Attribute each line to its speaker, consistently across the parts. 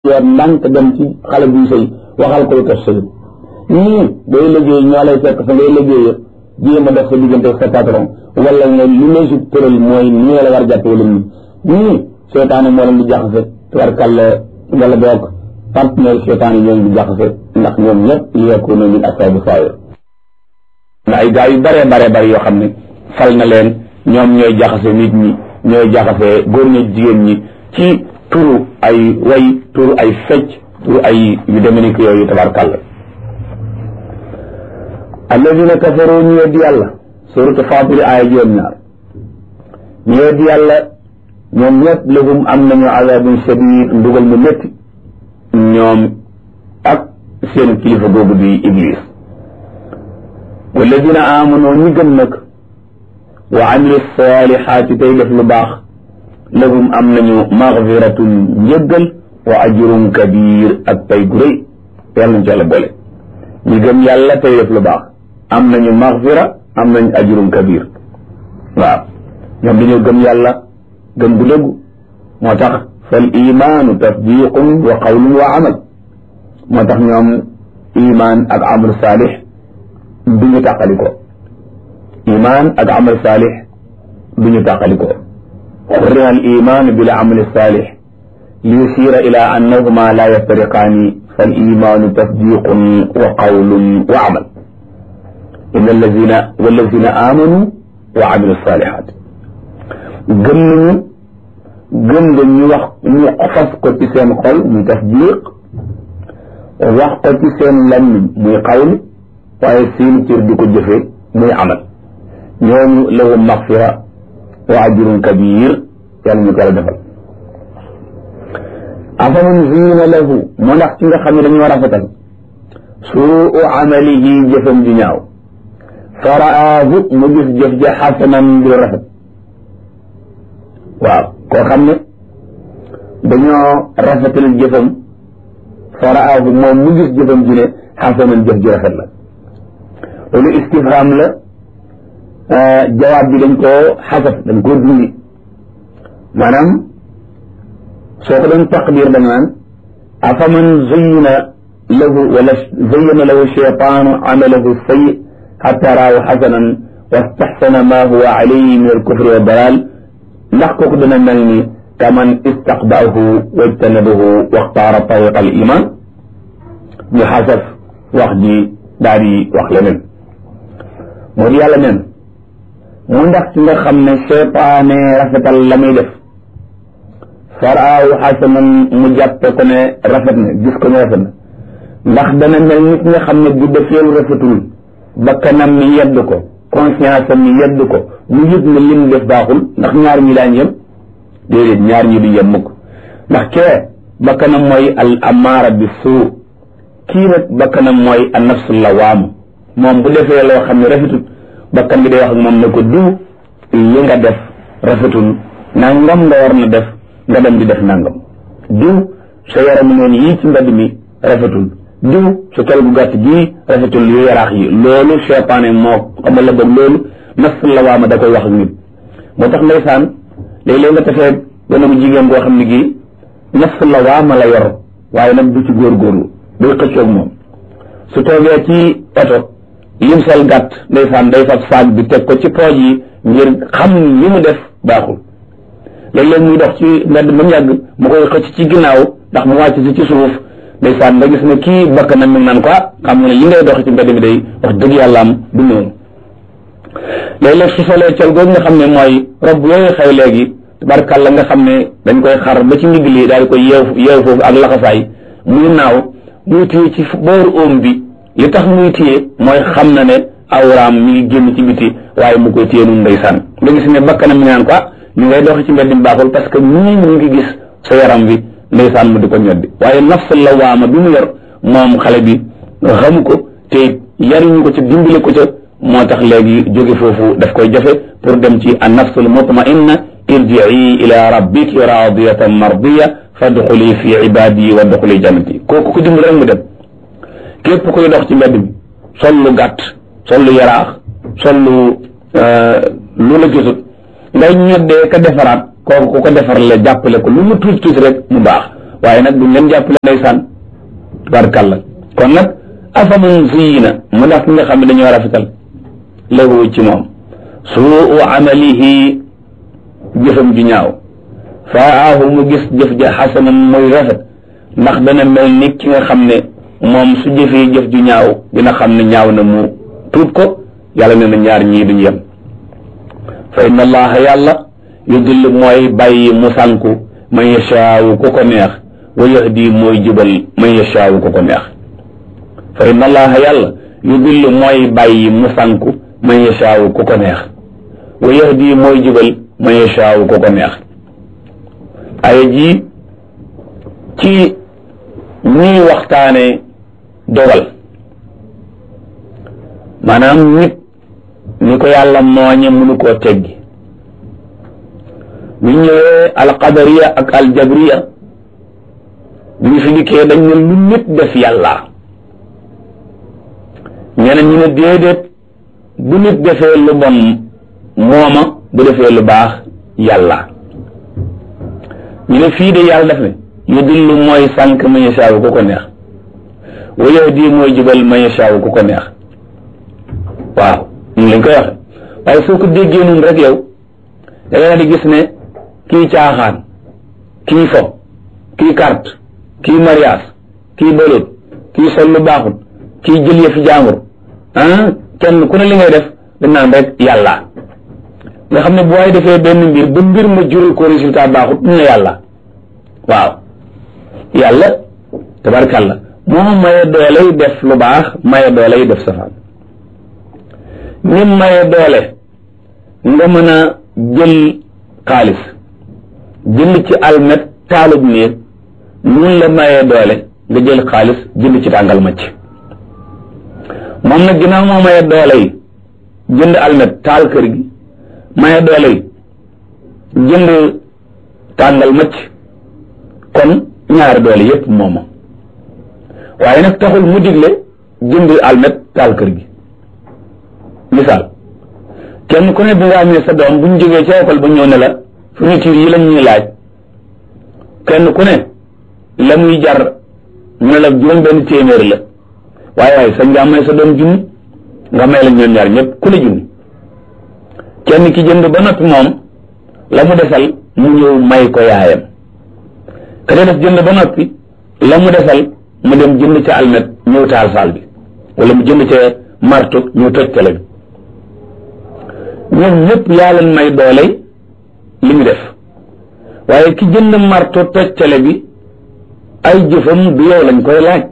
Speaker 1: seet ndànk dem ci xale buy sëy waxal ko lu tax sëy ñii day liggéey ñoo lay fekk fa ngay liggéey jéem a def sa diggante sa patron wala nga li lay sub tëral mooy nii la war jàppe wala nii ñii seetaane moo leen di jaxase tubarkàlla wala boog partenaire seetaane ñoo leen di jaxase ndax ñoom ñëpp liyakuunu min ashaabi sa'iir na ay gaa yu bare yoo xam ne fal na leen ñoom ñooy jaxase nit ñi ñooy jaxase góor ñi jigéen ñi ci turu ay way turu ay fecc turu ay yu demee ni ko yooyu tabarkàlla alladina kafaru ñu weddi yàlla suratu Faatir aaya juróom-ñaar ñu weddi yàlla ñoom ñëpp lahum am nañu azabun shadid mbugal mu métti ñoom ak seen kilifa googu di iblis walladina amanu ñi gëm nag wa amilu salihaati tey def lu baax lahum am nañu magfiratun njëggal wa ajrun kabir ak pay gu rëy yàlla nañ ci yàlla boole ñi gëm yàlla tey def lu baax am nañu magfira am nañu ajrun kabir waaw ñoom dañoo gëm yàlla gëm gu dëggu moo tax fal imaanu tasdiqun wa qawlun wa amal moo tax ñoom iman ak amal saalix duñu tàqalikoo iman ak amal saalix duñu tàqalikoo xurrima al iman bil amal saalix li yusira ila annahuma la yaftariqaani fal imaanu tasdiqun wa qawlun wa amal inna wallazina amanu wa amilu salihat gëm nañu gëm nga ñu wax ñu fas ko ci seen xol muy tasdiq wax ko ci seen làmmiñ muy xawli waaye seen cër di ko jëfe muy amal ñooñu lahum maxfira wa ajrun kabir yàlla ñu ko la defal afaman zuyina lahu moo ndax ci nga xam ne dañoo rafetal suu amalihi jëfam ji ñaaw faraahu mu gis jëf ja xasanan di rafet waaw koo xam ne dañoo rafetal jëfam faraahu moom mu gis jëfam ji ne xasanan jëf ji rafet la loolu istifham la jawaab bi dañ koo xasaf dañ koo dindi maanaam soo ko doon taqdir da nga naan afaman zayyana lahu wala zayyana lahu shaytaanu amalahu sayyi xatta raahu xasanan wastaxsana ma huwa alayhi min alkufri wa dalal ndax kooku dana mel ni kaman istaqbaahu wajtanabahu waxtaara tariqa al iman ñu xasaf wax ji daal di wax leneen moo di yàlla neen mu ndax ci nga xam ne seytaane rafetal la muy def faraahu xasanan mu jàppe ko ne rafet na gis ko ne rafet na ndax dana mel nit nga xam ne bu defee lu rafetul bakkanam mi yedd ko conscience am mi yedd ko mu yëg ne lim def baaxul ndax ñaar ñi daañ yem déedéet ñaar ñi du yem mukk ndax kee bakkanam mooy al amaara bi suu kii nag bakkanam mooy an nafsu lawaam moom bu defee loo xam ne rafetul bakkan bi day wax ak moom ne ko diw li nga def rafetul nangam nga war na def nga dem di def nangam diw sa yaram noonu yii ci mbedd mi rafetul diw sa tol gu gàtt gii rafetul yu yaraax yi loolu seytaane moo xamal la boog loolu nafsu lawaama da koy wax ak nit moo tax ndeysaan léeg-léeg nga tafee gone bu jigéen goo xam ne gii nafsu lawaama la yor waaye nag du ci góorgóorlu day xëccoog moom su toogee ci oto lim sel gàtt ndeysaan day fab saag bi teg ko ci pooj yi ngir xam li mu def baaxul léeg-léeg muy dox ci mbedd ba mu yàgg mu koy xëcc ci ginnaaw ndax mu wàcc si ci suuf ndeysaan nga gis ne kii bakkanam mi ngi naan ko xam nga ne li ngay dox ci mbedd mi day wax dëgg yàlla am du noonu léeg-léeg su solee col googu nga xam ne mooy rob yooyu xew léegi tabarkàlla nga xam ne dañ koy xar ba ci ndigg lii daal di koy yeew foofu ak laxasaay muy naaw muy téye ci booru óom bi li tax muy téye mooy xam na ne awraam mi ngi génn ci biti waaye mu koy téye nun ndeysaan nga gis ne bakkanam mi ngi naan ko ñu ngay dox ci mbedd mi baaxul parce que ñii mu ngi gis sa yaram bi ndeysaan mu di ko ñoddi waaye nafsu lawaama bi mu yor moom xale bi xamu ko te yariñu ko ca dimbale ko ca moo tax léegi jóge foofu daf koy jafe pour dem ci an nafsul mutmainna irji'i ila rabbiki radiyatan mardiya fadxuli fi ibadi wa dxuli jannati kooku ko dimbale rek mu dem képp koy dox ci mbedd mi sol lu gàtt sol lu yaraax sol lu la jotut ngay ñoddee ka defaraat kooku ku ko defar la jàppale ko lu mu tuuti tuuti rek mu baax waaye nag duñ leen jàppale ndeysaan barkalla kon nag afaman zuyina mu ndax ki nga xam ne dañoo rafetal lahu ci moom suu amalihi jëfam ju ñaaw faahu mu gis jëf ja xasanan muy rafet ndax dana mel ni ki nga xam ne moom su jëfee jëf ju ñaaw dina xam ne ñaaw na mu tuub ko yàlla nee na ñaar ñii duñu yem fa inna allaha yàlla yudillu mooy bàyyi mu sànku man yashaawu ku ko neex wa yahdi mooy jubal man yashaawu ku ko neex fa inna allaha yàlla yudillu mooy bàyyi mu sànku man yashaawu ku ko neex wa yahdi mooy jubal man yashaawu ku ko neex aya ji ci ñuy waxtaane dogal maanaam nit ni ko yàlla mooñe mënu koo teggi bu ñëwee alqadariya ak aljabriya bu ñu fi dikkee dañ ne lu nit def yàlla ñeneen ñu ne déedéet bu nit defee lu bon mooma bu defee lu baax yàlla ñu ne fii de yàlla def ne yudillu mooy sànq man yashaawu ku ko neex wa yahdi mooy jubal man yashaawu ku ko neex waaw ñu lañ koy waxe waaye soo ko déggee noonu rek yow da nga di gis ne kii caaxaan kii fo kii carte kii mariage kii bëloot kii sol lu baaxut kii jël yëfi jaambur kenn ku ne li ngay def dañ naan rek yàlla nga xam ne bu waay defee benn mbir ba mbir ma jural ko résultat baaxut ñu ne yàlla waaw yàlla tabarkàlla moo maye dooley def lu baax maye dooley def safaan ni maye doole nga mën a jël xaalis jënd ci almet taalub néeg nun la maye doole nga jël xaalis jënd ci tàngal macc moom nag ginnaaw moo maye doole yi jënd almet taal kër gi maye doole yi jënd tàngal macc kon ñaari doole yépp mooma waaye nag taxul mu digle jënd almet taal kër gi misaal kenn ku ne bi nga amee sa doom bu ñu jógee ca école ba ñëw ne la fourniture yi lañ ñuy laaj kenn ku ne la muy jar ñu ne la juróom benn téeméer la waaye sañ nga may sa doom junni nga may la ñoom ñaar ñëpp ku ne junni kenn ki jënd ba noppi moom la mu desal mu ñëw may ko yaayam ka def jënd ba noppi la mu desal mu dem jënd ca almet ñëw taal saal bi wala mu jënd ca marto ñëw toj tele bi ñoom ñëpp yaa leen may doole li ñu def waaye ki jënd marto toj tele bi ay jëfam du yow lañ koy laaj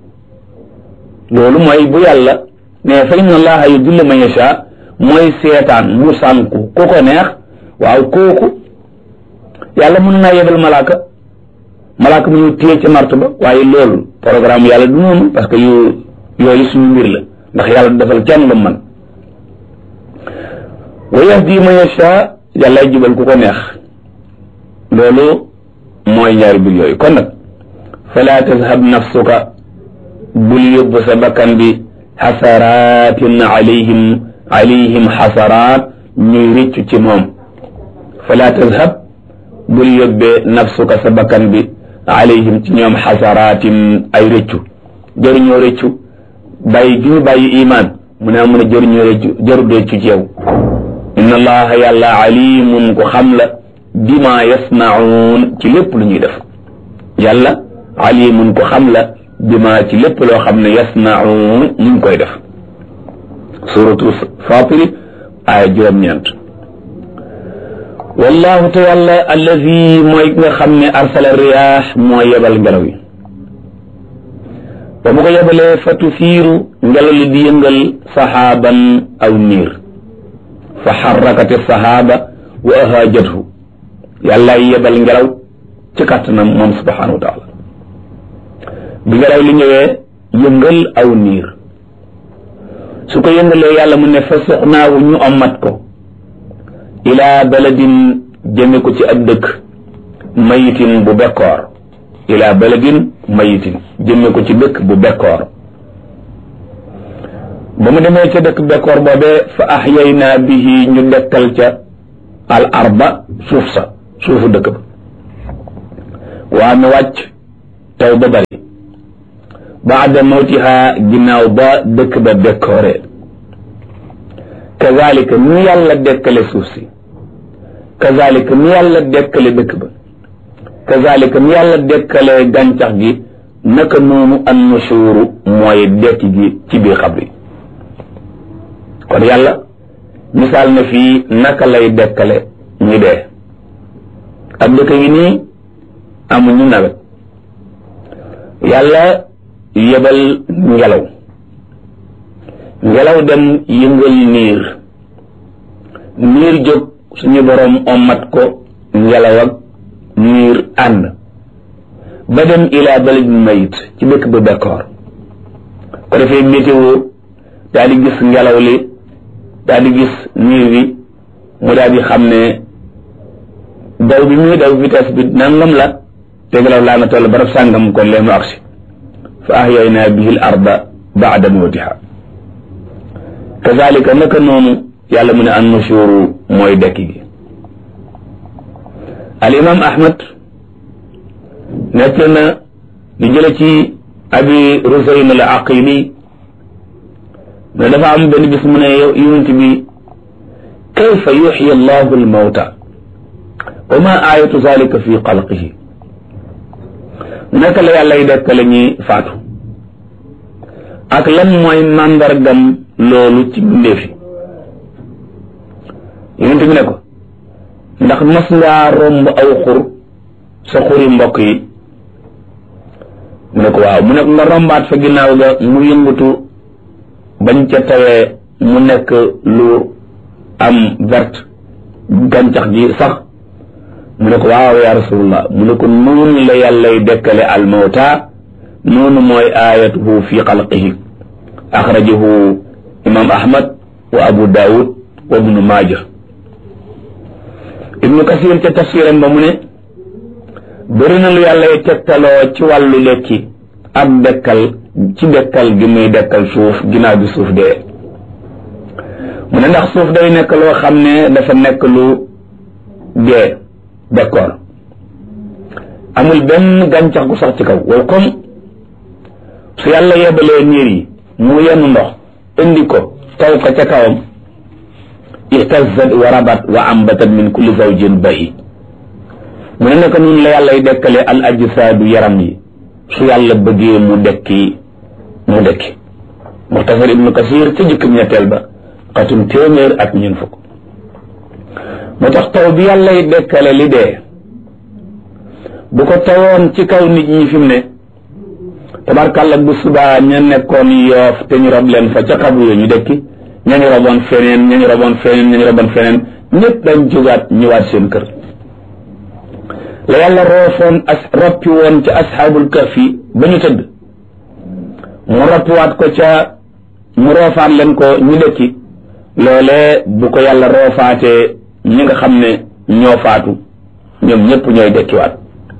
Speaker 1: loolu mooy bu yàlla ne fa inna allaha yudillu man yasha mooy seetaan mu sànku ku ko neex waaw kooku yàlla mën naa yebal malaaka mu ñu téye ci marto ba waaye loolu programme yàlla du noonu parce que yooyu suñu mbir la ndax yàlla du defal kenn lu man wa yahdi man yasha yàllay jubal ku ko neex loolu mooy ñaari mbir yooyu kon nag fala tazhab nafsuka bul yóbbu sa bakkan bi xasaratin alayhim xasaraat ñuy rëccu ci moom fala tazhab bul yóbbee nafsuka sa bakkan bi alayhim ci ñoom xasaratin ay rëccu jëruñoo rëccu bàyyi gi ñu bàyyi iman mu ne mën a jëruñoo rëccu jëru rëccu ci yow inna allaha yàlla alimun ku xam la bima yasnaun ci lépp lu ñuy def yàlla alimun ku xam la bima ci lépp loo xam ne yasnaun ñu ngi koy def suratu fatiri aaya juróom-ñeent wallahu te yàlla allazi mooy nga xam ne arsala riyaax mooy yebal ngelaw yi ba mu ko yebalee fa tusiiru ngelaw li di yëngal saxaaban aw niir fa xarrakati saxaaba wa ahaajathu yàlla yebal ngelaw ci kàttanam moom subhanahu wa taala bi ngelaw li ñëwee yëngal aw niir su ko yëngalee yàlla mu ne fa soxnaawu ñu ommat ko ilaa baladin jëme ko ci ab dëkk mayitin bu bekkoor ilaa baladin mayitin jëme ko ci dëkk bu bekkoor ba mu demee ca dëkk bekkoor boobee fa axyaynaa bihi ñu dekkal ca al arba suuf sa suufu dëkk ba waa mi wàcc taw ba bari baada mawtiha ginnaaw ba dëkk ba bekkoore kazalika ni yàlla dekkale suuf si kazalika ni yàlla dekkale dëkk ba kazalika ni yàlla dekkale gàncax gi naka noonu an nushuru mooy dekki gi ci biir xabri kon yàlla misaal na fii naka lay dekkale ñu dee ak dëkk yi nii amuñu nawet yàlla yebal ngelaw dem yëngal niir jóg suñu boroom ommat ko ngelaw ak niir ànd ba dem ila balad mayit ci dëkk ba bekkoor ko defee météo daal di gis ngelaw li daal di gis niir bi mu daal di xam ne daw bi muy daw vitesse bi nangam la te ngelaw laa nga toll barab sàngam kon leen mu agsi fa ahyaynaa bihi al arda ba'da mawtiha kazalika naka noonu yàlla mu ne an nushuru mooy dekki gi al imam ahmad nekk na di jële ci abi rusayn al aqili ne dafa am benn bis mu ne yonent bi kayfa yuxyi allahu al mawta wa ma ayatu zalika fi xalqihi naka la yàlla y dekkale ñi faatu ak lan mooy màndargam loolu ci mbindeefi yonent bi ne ko ndax mas ngaa romb aw xur sa xuri mbokk yi mu ne ko waaw mu ne ko nga rombaat fa ginnaaw ga mu yëngatu bañ ca tawee mu nekk lu am verte gàncax gi sax mu ne ko waaw ya rasulullah mu ne ko noonu la yàllay dekkale al mawta noonu mooy ayatuhu fi xalqihi axrajahu imam ahmad wa abu daawud wa ibnu maaja ibnu kasir ca tafsiram ba mu ne bëri na lu yàllay tegtaloo ci wàllu lekki ak dekkal ci dekkal gi muy dekkal suuf ginnaaw bi suuf dee mu ne ndax suuf day nekk loo xam ne dafa nekk lu dee d'accord amul benn gàncax gu sax ci kaw wow comme su yàlla yebalee niir yi mu yenn ndox indi ko taw ko ca kawam ihtazat wa rabat wa ambatat min kulli zawjin bahi mu ne naka noonu la yàllay dekkale al ajsaadu yaram yi su yàlla bëggee mu dekki muxtasar ibnu kasir ca jëkkam ñetteel ba xatum téeméer ak ñeent fukk moo tax taw bi yàllay dekkale li dee bu ko tawoon ci kaw nit ñi fi mu ne tabarkàlla bu subaa ña nekkoon Yoof te ñu rob leen fa ca xabu yo ñu dekki ñañu roboon feneen ñëpp dañ jógaat ñëwaat seen kër la yàlla roppi woon ca asxaabul kahfi ba ñu tëdd mu roppiwaat ko ca mu roofaat leen ko ñu dekki loolee bu ko yàlla roofaatee ñi nga xam ne ñoo faatu ñoom ñëpp ñooy dekkiwaat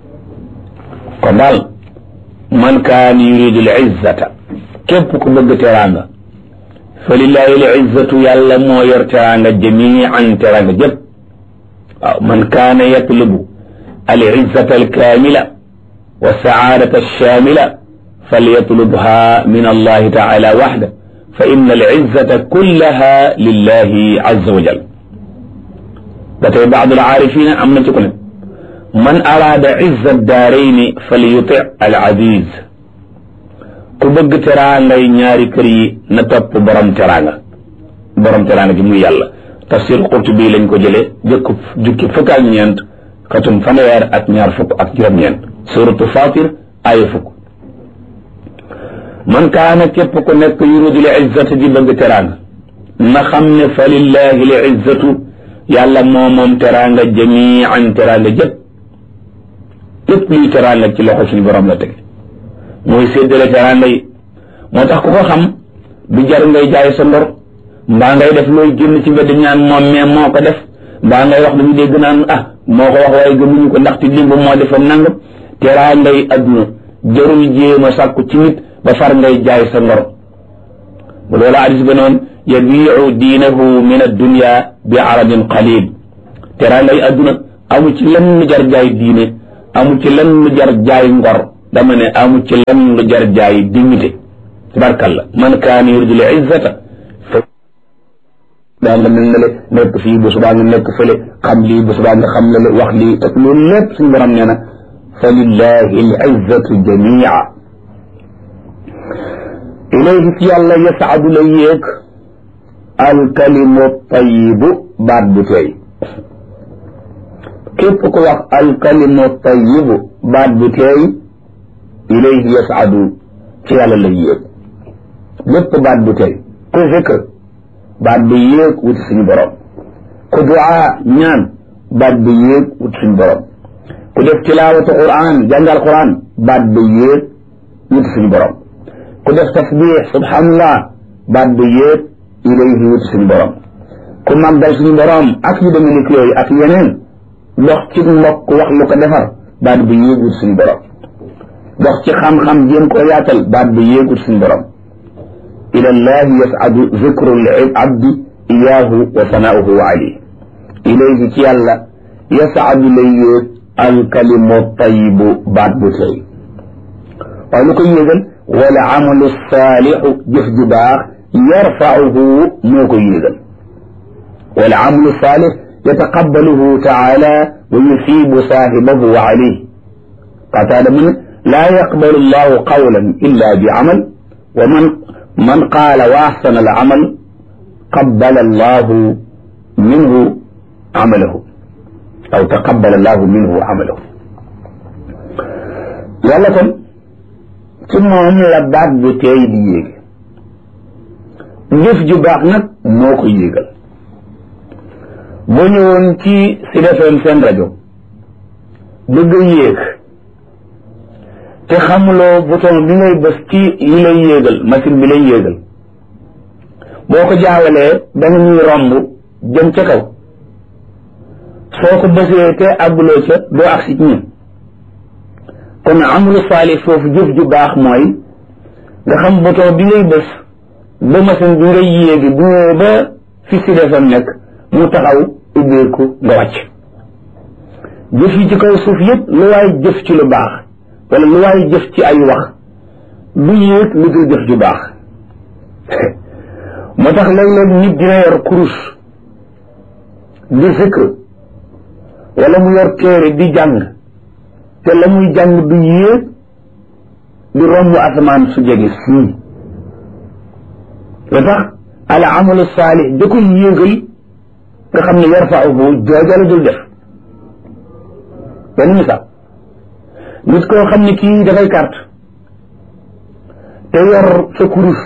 Speaker 1: kon daal man kaan yuridu l izzata képp ku bëgg teraanga fa lillahi l izzatu yàlla moo yor teraanga jamian teraanga jëpp waaw man kaana yatlubu al izzata al kaamila wa saadata alshamila falyatlubha min allahi taala waxda fa inna al izzata kullaha lillahi azza wa jal ba tey baad al aarifina am na ci ko ne man araada izza daarayni falyuti al aziz ku bëgg teraangay ñaari kër yi na topp borom teraanga gi muy yàlla tafsir Qurtubi lañ ko jëlee jukki fukk ak ñeent xatum fanweer ak ñaar fukk ak juróom-ñeent suratu Fatir aaya fukk man kaana képp ku nekk yuridu l izzata di bëgg teraanga na xam ne fa lillahi l izzatu yàlla moom teraanga jamian teraanga jëpp lépp luy teraanga ci loxo suñu borom la tege mooy séddale teraanga yi moo tax ku ko xam du jar ngay jaay sa ndor mbaa ngay def looy génn ci mbedd ñaan moom mais moo ko def mbaa ngay wax dañu dégg naan moo ko wax waaye gëmuñu ko ndaxte limb moo defoon nangam teraanga yi adduna jarul jéem a sàkku ci nit ba far ngay jaay sa ndor bu loola hadis ba noonu yabiu diinahu min addunya bi aradin qalil teraanga yi adduna amu ci lenn jar jaay diine amu ci lenn jar jaay ngor dama ne amu ci lenn lu jar jaay dignité tabarkalla man kaana yuridul izzata daa nga mel ne le nekk fii bu subaa nga nekk fële xam lii bu subaa nga xam la wax lii te loolu lépp suñu borom nee na fa lillahi al izzatu jamia ilayhi ci yàlla yasaadu la yéeg alkalimu tayibu baat bu tey képp ku wax alkalimu tayibu baat bu tey ilayhi yasaadu ci yàlla la yéeg lépp baat bu tey ku zikr baat bi yéeg wuti suñu borom ku duaa ñaan baat bi yéeg wuti suñu borom ku def tilaawatu quran jàngal quran baat bi yéeg wuti suñu borom ku def tasbih subhanallah baat bi yéeg ilayhi wuti suñu borom ku màggal suñu borom ak yu demee ni yooyu ak yeneen dox ci mbokk wax lu ko defar baat bi yéeg wuti suñu borom dox ci xam-xam jéem koo yaatal baat bi yéeg wuti suñu borom ila llahi yas'adu zikru al-abdi iyaahu wa sanaa'uhu alayhi ilayhi ci yàlla yas'adu lay yéeg alkalimu tayibu baat bu tey waaye lu koy yéegal wala amalu saalixu jëf ju baax yarfa'uhu moo koy yéegal wala amalu saalix yataqabbaluhu taala wa yusiibu saahibahu alayhi Qataada mu ne laa yaqbalu llahu qawlan illa bi amal wa man qaala wa ahsana al amal qabbala allahu minhu amalahu aw taqabbala allahu minhu amalahu yàlla kon ci moom la baat bu teey di yéege jëf ju baax nag moo ko yéegal boo ñëwoon ci Sud FM seen rajo bëgg yéeg te xamuloo bouton bi ngay bës ci yi lay yéegal machine bi lay yéegal boo ko jaawalee da nga ñuy romb jëm ca kaw soo ko bësee te àgguloo ca doo agsi ci ñun kon amalu saalih foofu jëf ju baax mooy nga xam bouton bi ngay bës ba machine bi ngay yéegi bu ñëwee ba fi si defam nekk mu taxaw ubbeeku nga wàcc jëf yi ci kaw suuf yëpp lu waay jëf ci lu baax wala lu waay jëf ci ay wax du yéeg lu dul jëf ju baax moo tax léeg-léeg nit dina yor kurus di zikr wala mu yor téere di jàng te la muy jàng du yéeg di romb asamaan su jege sii la tax al amalu saalih da koy yéegal nga xam ne yarfa'uhu joojala dul def benn misaal nit koo xam ne kii dafay carte te yor sa kurus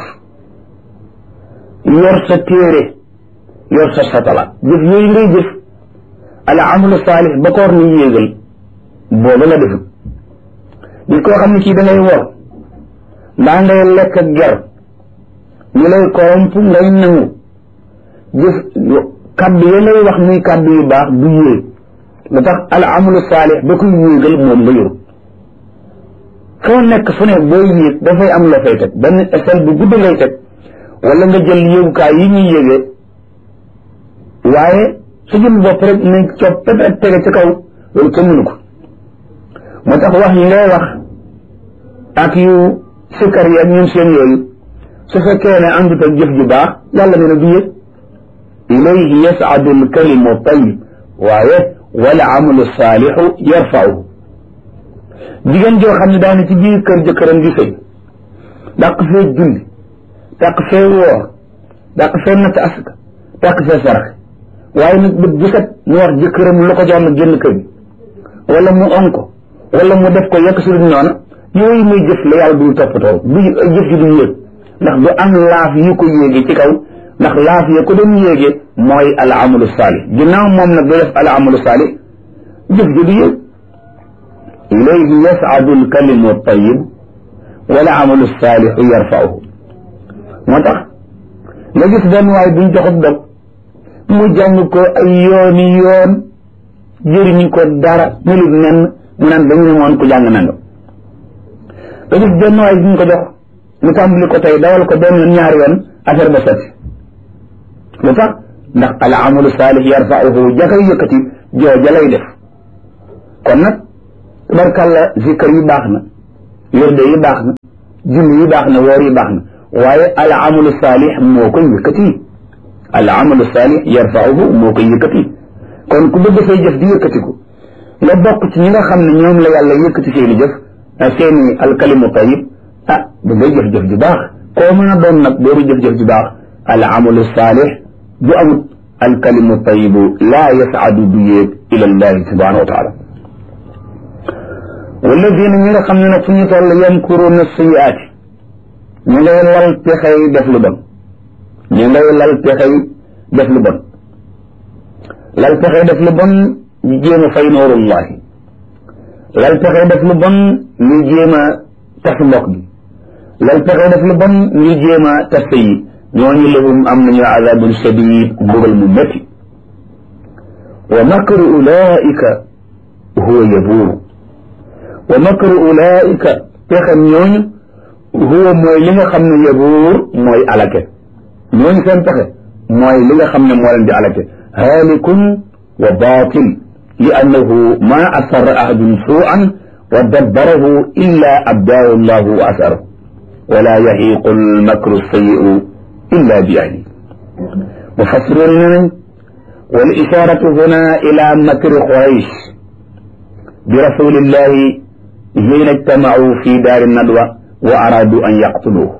Speaker 1: yor sa téere yor sa satala jëf yooyu ngay jëf al amalu saalih ba koor ni yéegal booba la defut nit koo xam ne kii da ngay wor mbaa ngay lekk ak ger ñu lay koromp ngay nangu jëf kaddu ya lay wax muy kaddu yu baax du yéeg lu tax al amalu saalih ba koy yéegal moom nga yor foo nekk fu ne booy yéeg dafay am la fay teg benn échelle bu gudd ngay teg wala nga jël yéegukaay yi ñuy yéegee waaye su jëm bopp rek nañ coppet ak tege ci kaw loolu kenn mënu ko moo tax wax yi ngay wax ak yu sikkar yi ak ñun seen yooyu su fekkee ne àndut ak jëf ju baax yàlla nee na du yëg ilayhi yas'adu al-kalimu tayyib waaye wala amalu saalihu yarfa'uhu jigéen joo xam ne daane ci biir kër jëkkëram di sëy dàq fee julli dàq fee woor dàq fee natt asaka dàq fee sarax waaye nag bët bu set mu wax jëkkëram lu ko jox na génn kër gi wala mu on ko wala mu def ko yekk si lu noonu yooyu muy jëf la yàlla du toppatoo du jëf ji du yéeg ndax du am laaf yu ko yéegi ci kaw ndax laaf ya ko doon yéege mooy al amalu saalih ginnaaw moom nag du def al amalu saalih jëf ji du yéeg ilayhi yas'adu al kalimu tayyib wala amalu saalih yarfa'uhu moo tax nga gis benn waay buñ joxut dog mu jàng ko ay yooni yoon jëriñu ko dara melut nen mu naan dañu ne moon ko jàng nanga nga gis benn waay buñ ko jox mu tàmbali ko tey dawal ko benn yoon ñaari yoon affaire ba sotti lu tax ndax al amalu saalih yarfa'uhu jakay yëkkati jooja lay def kon nag tabarkàlla zikr yi baax na wérde yi baax na julli yi baax na woor yi baax na waaye al amalu saalix moo koy yëkkati al amalu saalix yarfauhu moo koy yëkkati kon ku bëgg say jëf di yëkkatiku nga bokk ci ñi nga xam ne ñoom la yàlla yëkkati seeni jëf seeni alkalimu tayib da ngay jëf-jëf ju baax koo mën a doon nag boobu jëf-jëf ju baax al amalu saalix bu amut alkalimu tayibu laa yasaadu du yéeg ila llahi subhanahu wa taala walladina ñi nga xam ne nag fu ñu toll yamkuruuna sayiaati ñu ngay lal pexey def lu bon ñu ngay lal pexey def lu bon lal pexey def lu bon ñu jéem a fay noorullahi lal pexey def lu bon ñu jéem a tas mbokk bi lal pexey def lu bon ñu jéem a tas yi ñooñu lahum am nañu azabun shadid mbugal mu métti wa makru ulaika huwa yabuur wa makru ulaika pexem ñooñu huwa mooy li nga xam ne yabuur mooy alake ñooñu seen pexe mooy li nga xam ne moo leen di alake haalikun wa baatil li annahu ma asarra ahadun suu'an wa dabbarahu illa abdaahu llahu wa asarahu wala yahiqu almakru sayyi'u illa bi ahli mufassiroon ne nañ wal isharatu huna ila makri quraysh bi rasulillahi hiina ijtamau fi daari nadwa wa aradu an yaqtuluhu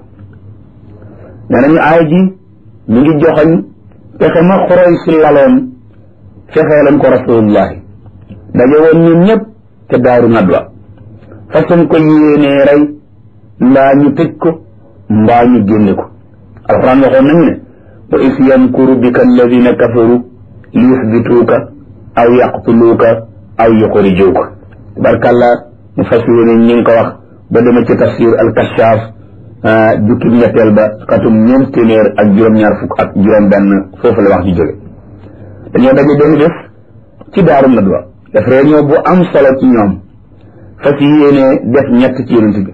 Speaker 1: nee nañu aay ji ñu ngi joxoñ fexe ma quraysh laloon fexee leen ko rasulullahi daje woon ñun ñëpp te daaru nadwa façon ko yéenee rey mbaa ñu tëj ko mbaa ñu génne ko alquran waxoon nañu ne wa is yamkuru bika alladina kafaru li yusbituuka aw yaqtuluuka aw yuxrijuuka barkalla mu fas yéene ñi ngi ko wax ba dema ci tafsir alkashaaf jukkib ñetteel ba xatum ñeent téeméer ak juróom-ñaar fukk ak juróom-benn foofu la wax ji jóge dañoo daje benn bés ci daaru nadwa def réunion bu am solo ci ñoom fas yéene def ñett ci yonent bi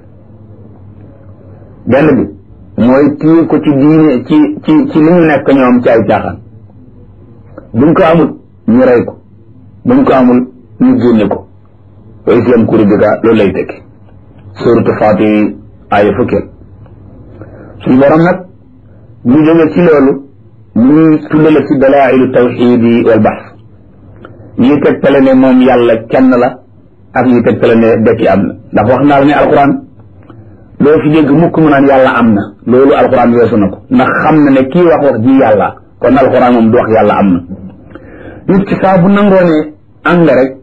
Speaker 1: benn bi mooy téye ko ci diine ci li ñu nekk ñoom ci ay caaxaan buñ ko amul ñu rey ko buñ ko amul ñu génne ko wa is yamkuru bika loolu lay tekki suuratu Faati aaya fukkeel suñu borom nag ñu jóge ci loolu ñu tuddale ci dalaa'ilu tawxiidi wal bahs ñi tegtale ne moom yàlla kenn la ak ñi tegtale ne dekki am na ndax wax naa la ne alquran loo fi dégg mukk mu naan yàlla am na loolu alquran weesu na ko ndax xam na ne kii wax ji yàlla kon alquran moom du wax yàlla am na nit ci saa bu nangoo ne am nga rek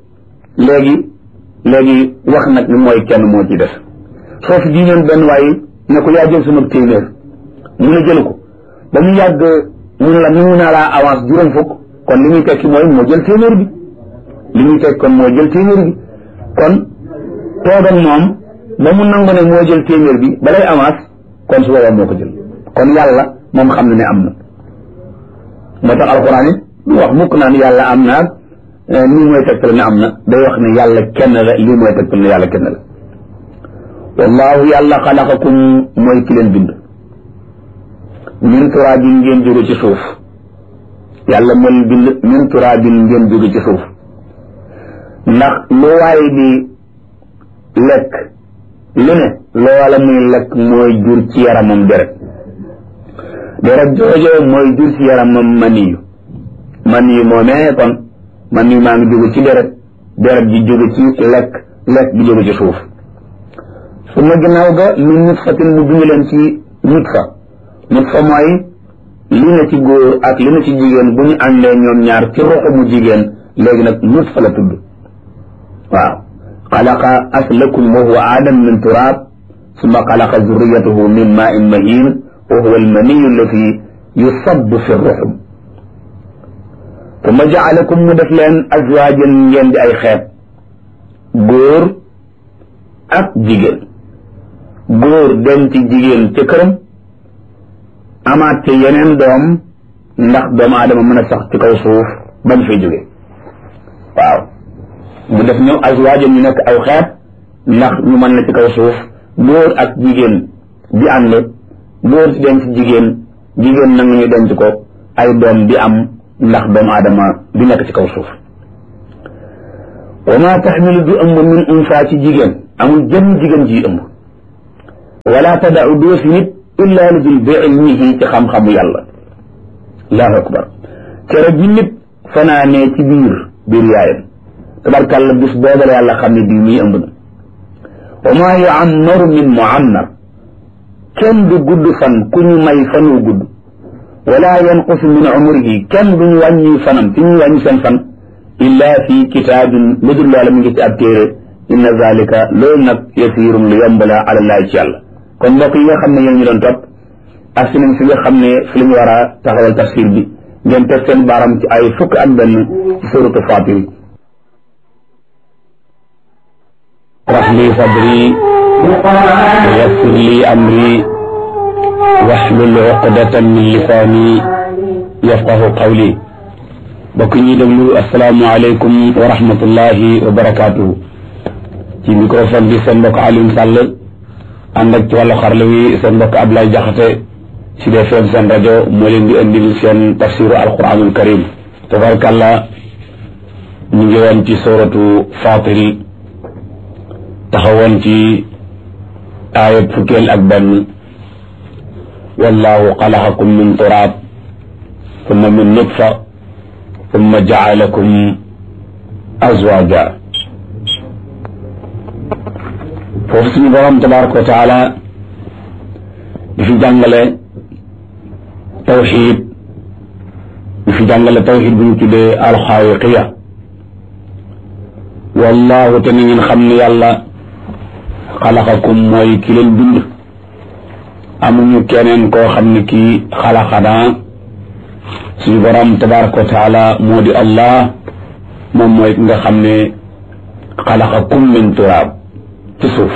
Speaker 1: léegi wax nag ni mooy kenn moo ci def soo fi jiñoon benn waaye ne ko yaa jël sama téeméer mu ne jëlu ko ba mu yàgg mu ne la nangu naa laa avance juróom fukk kon li muy tekki mooy moo jël téeméer bi li muy tekki kon moo jël téeméer bi kon toogan moom ba mu nangu ne moo jël téeméer bi balay avance kon su boobaa moo ko jël kon yàlla moom xam na ne am na moo tax alxuraan it du wax mukk naan yàlla am na lii mooy tegtal ne am na day wax ne yàlla kenn la lii mooy tegtal ne yàlla kenn la wallahu yàlla xalaqakum mooy ki leen bind min turaabin ngeen jóge ci suuf yàlla mooy bind min turaabin ngeen jóge ci suuf ndax lu waaye di lekk lu ne loola muy lekk mooy jur ci yaramam deret joojo mooy jur ci yaramam maniyu moomee kon maniyu maa ngi jóge ci deret ji jóge ci lekk bi jóge ci suuf su ma ginnaaw ga min nutfatin mu bind leen ci nutfa mooy li na ci góor ak li na ci jigéen bu ñu àndee ñoom ñaar ci roxo mu jigéen léegi nag nutfa la tudd waaw xalaqa aslakum wa huwa aadam min turaab summa xalaqa zurriyatahu min maa'in mahiin wa huwa almaniyu allati yusabbu fi ruxum summa jaalakum mu def leen azwaajan ngeen di ay xeet góor ak jigéen góor dem ci jigéen ca këram amaat ca yeneen doom ndax doomu aadama mën a sax ci kaw suuf bañ fay jóge waaw mu def ñëw azwaajan ñu nekk aw xeet ndax ñu mën na ci kaw suuf góor ak jigéen di ànd góor ci denc jigéen nangu ñu denc ko ay doom di am ndax doomu aadama di nekk ci kaw suuf wa ma taxmilu du ëmb min unsa ci jigéen amul jëmm jigéen ji ëmb wala tada'u doo fi nit illa lu dul bi ilmihi ci xam-xamu yàlla. allahu akbar. keroog ji nit fanaanee ci biir yaayam tabarkàlla bis boobu la yàlla xam ne bii muy ëmb na. wa maa yu'ammaru min mu'ammar kenn du gudd fan ku ñu may fan wu gudd. wala yanqusu min umrihi kenn duñu wàññi fanam ci ñu wàññi seen fan illa fi kitaabin lu dul loola mi ngi ci ab téere. inna zalika loolu nag yasiirun lu yomb la ala llahi ci yàlla. kon mbokk yi nga xam ne yéen ñu doon topp ak si nañ fi nga xam ne fi la ñu war a taxawal tafsir bi ngeen teg seen baaram ci ay fukk ak benn ci suratu Faatir. shrah li sadri wa yassir li amri wahlul uqdatan min lisaani yafqahu qawli. mbokk ñi déglu asalaamu aleykum wa rahmatullahi wa barakaatuhu. ci microphone bi seen mbokk Alioune Sall ànd ak ci wàllu xarala wi seen mbokk Ablaye Jaxate ci DFM seen rajo moo leen di indil seen tafsiru alquranul karim. tabarkàlla ñu ngi woon ci suratu Faatir taxawoon ci aayat fukkeel ak benn wallahu xalaqakum min turaab summa min nutfa summa jaalakum azwaaja. foofu suñu borom tabaraka wa taala di fi jàngale tawxid bu ñu tuddee alxaawiqiya. wallahu te ni ngeen xam ne yàlla xalaqakum mooy ki leen bind. amuñu keneen koo xam ne kii xalaqanaa. suñu borom tabaraka wa taala moo di allah moom mooy ki nga xam ne xalaqakum min turaab ci suuf.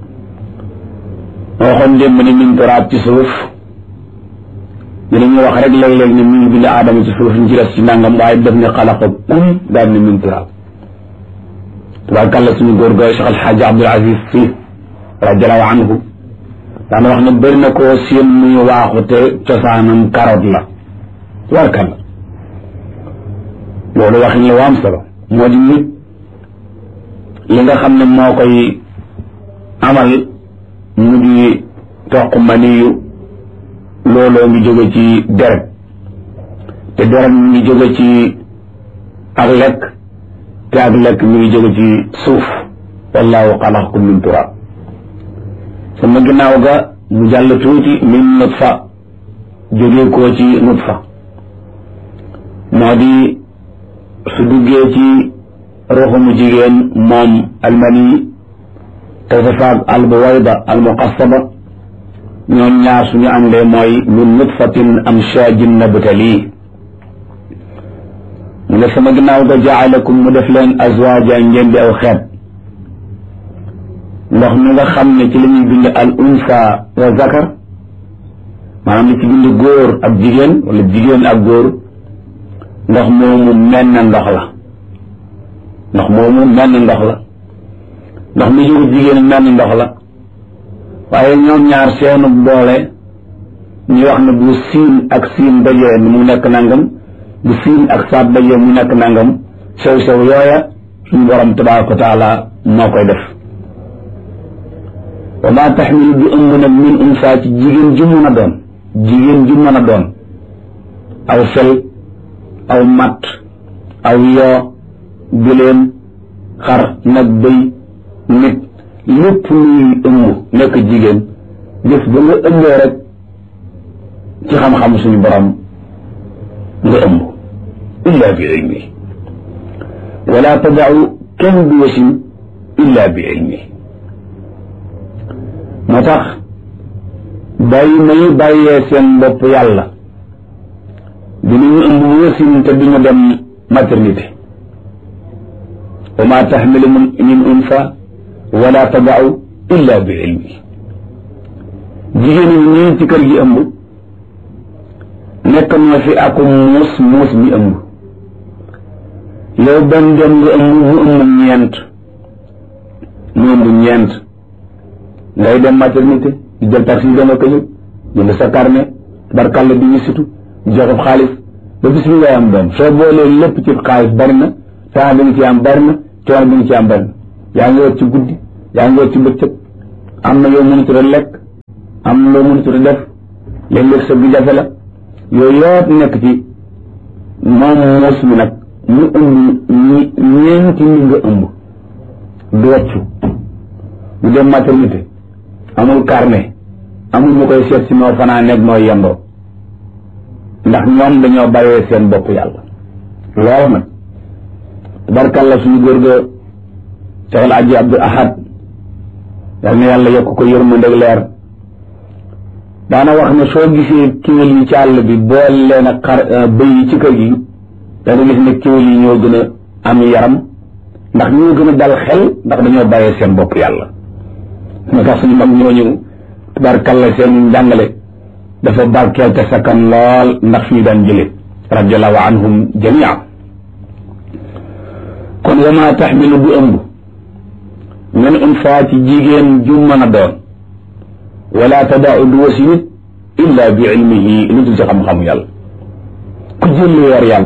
Speaker 1: moo waxoon démb ni min turaab ci suuf ñu dañuy wax rek léeg-léeg ne mi ngi bind aadama ci suuf ñu ci des ci nangam waaye def ne xalaqakum daal ne min turaab. tabaarkalla suñu góor ga Cheikh Alxaaji Abdul Aziz Si radiallahu anhu daana wax ne bëri na koo seen muy waaxu te cosaanam carotte la. tabaarkalla loolu wax ni la am solo moo di nit li nga xam ne moo koy amal mu di toq maniyu looloo ngi jóge ci deret te deret mi ngi jóge ci ak lekk te ak lekk mi ngi jóge ci suuf. wallahu xalaqakum min turaab. sama ginnaaw ga mu jàll tuuti min nutfa jógee koo ci nutfa moo di su duggee ci ruuxumu jigéen moom almani te safaag albuwayda almuqassaba ñoom ñaar suñu àndee mooy min nutfatin amshaajin nabtali. mu ne sama ginnaaw ga jaalakum mu def leen azwaaja ngeen di aw xeet. ndox mi nga xam ne ci la ñuy bind al unsa wa zakar maanaam li ci bind góor ak jigéen wala jigéen ak góor ndox moomu menn ndox la. ndox moomu menn ndox la. ndox mi jógu jigéen menn ndox la waaye ñoom ñaar seenu boole ñu wax ne bu siin ak siin dajee mu nekk nangam bu siin ak saat dajee mu nekk nangam sew sew yooya suñu borom tabaraka wa taala moo koy def. wa maa taxmilu bi ëmb nag min unsa ci jigéen ju mën a doon. jigéen ju mën a doon aw fel aw matt aw yoo bileen xar nag bëy nit lépp luy ëmb nekk jigéen gis ba nga ëmbee rek ci xam-xam suñu borom nga ëmb illa bi ilmi wala tada'u kenn du wasin illa bi ilmi. moo tax bàyyi may bàyyee seen bopp yàlla dinañu ëmb wasin te duñu dem maternité. wa ma taxmilu min unsa wala tada'u illa bi ilmi. jigéen ñi ñii ci kër gi ëmb nekk na fi ak muus mi ëmb. yow benn doom nga ëmb mu ëmb ñeent ngay dem maternité di jël taxi yi dama ko ñëw jënd sa carnet barkàlla di wisitu joxe xaalis ba bis bi ngay am doom soo boolee lépp ci xaalis bari na temps bi nga ci am bari na coono bi nga ci am bari na yaa ngi wër ci guddi yaa ngi wër ci bëccëg am na yow mënut a lekk am loo mënut a def léeg-léeg sa bi jafe la yooyu yëpp nekk ci moom muus mi nag mu ëmb ñeenti ñi nga ëmb du wàccu du dem maternité amul carnet amul ñu koy seet si noo fanaa nekk nooy yendoo ndax ñoom dañoo bàyyee seen bopp yàlla loolu nag tabarkàlla suñu góor ga Seex Alaaji Abdul Ahad yal na yàlla yokk ko yërmande ak leer daana wax ne soo gisee kiwél yi ci àll bi bool leen ak bëy yi ci kër gi dana gis ne kiwél yi ñoo gën a am yaram ndax ñoo gën a dal xel ndax dañoo bàyyee seen bopp yàlla moo tax suñu mag ñooñu tabarkàlla seen njàngale dafa barkeel te sakkan lool ndax fi ñu daan jële radiallahu anhum jamia kon wa ma taxmilu bu ëmb min unsaa ci jigéen ju mën a doon wala tadaau du wasi nit illa bi ilmihi lu dul ci xam-xamu yàlla ku jël lu yor yàlla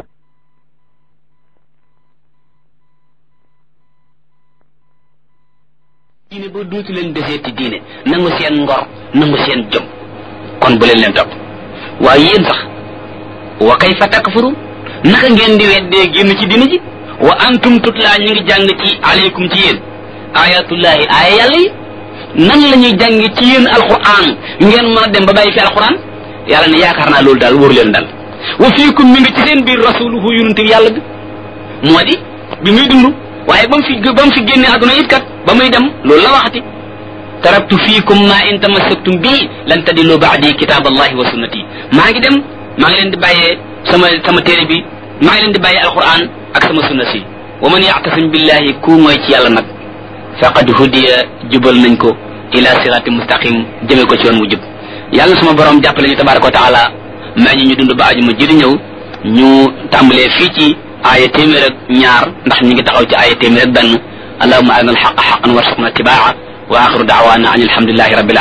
Speaker 2: diine ba duutu leen deseeti diine nangu seen ngor nangu seen jom kon bu leen topp waaye yéen sax wa kayfa takfurun naka ngeen di weddee génn ci diine ji wa antum tutla ñu ngi jàng ci aleykum ci yéen ayatullahi aaya yàlla yi nan la ñuy jàng ci yéen alquran ngeen mën a dem ba bàyyi fi alquran yàlla ne yaakaar naa loolu daal wóor leen daal wa fiikum mi ngi ci seen biir rasuluhu yonente bi yàlla bi moo di bi muy dund waaye ba mu fi génne àdduna it kat ba muy dem loolu la waxati taraktu fiikum ma in tamassaktum bii lan tadillu baadi kitab allahi wa sunnati maa ngi dem maa ngi leen di bàyyee sama téere bi maa ngi leen di bàyyee alquran ak sama sunna si wa man ya'tasim billahi ku mooy ci yàlla nag faqad hudiya jubal nañ ko ila sirati mustaqim jëme ko ci yoon mu jub yàlla suma borom jàppale ñu tabaraka wa taala may ñu dund ba ajuma ji di ñëw ñu tàmbalee fii ci aaya téeméer ak ñaar ndax ñu ngi taxaw ci aaya téeméer ak benn allahumma arina alxaqa xaqan warzuqna ittibaa wa axiru daawana an alhamdulillahi rabbil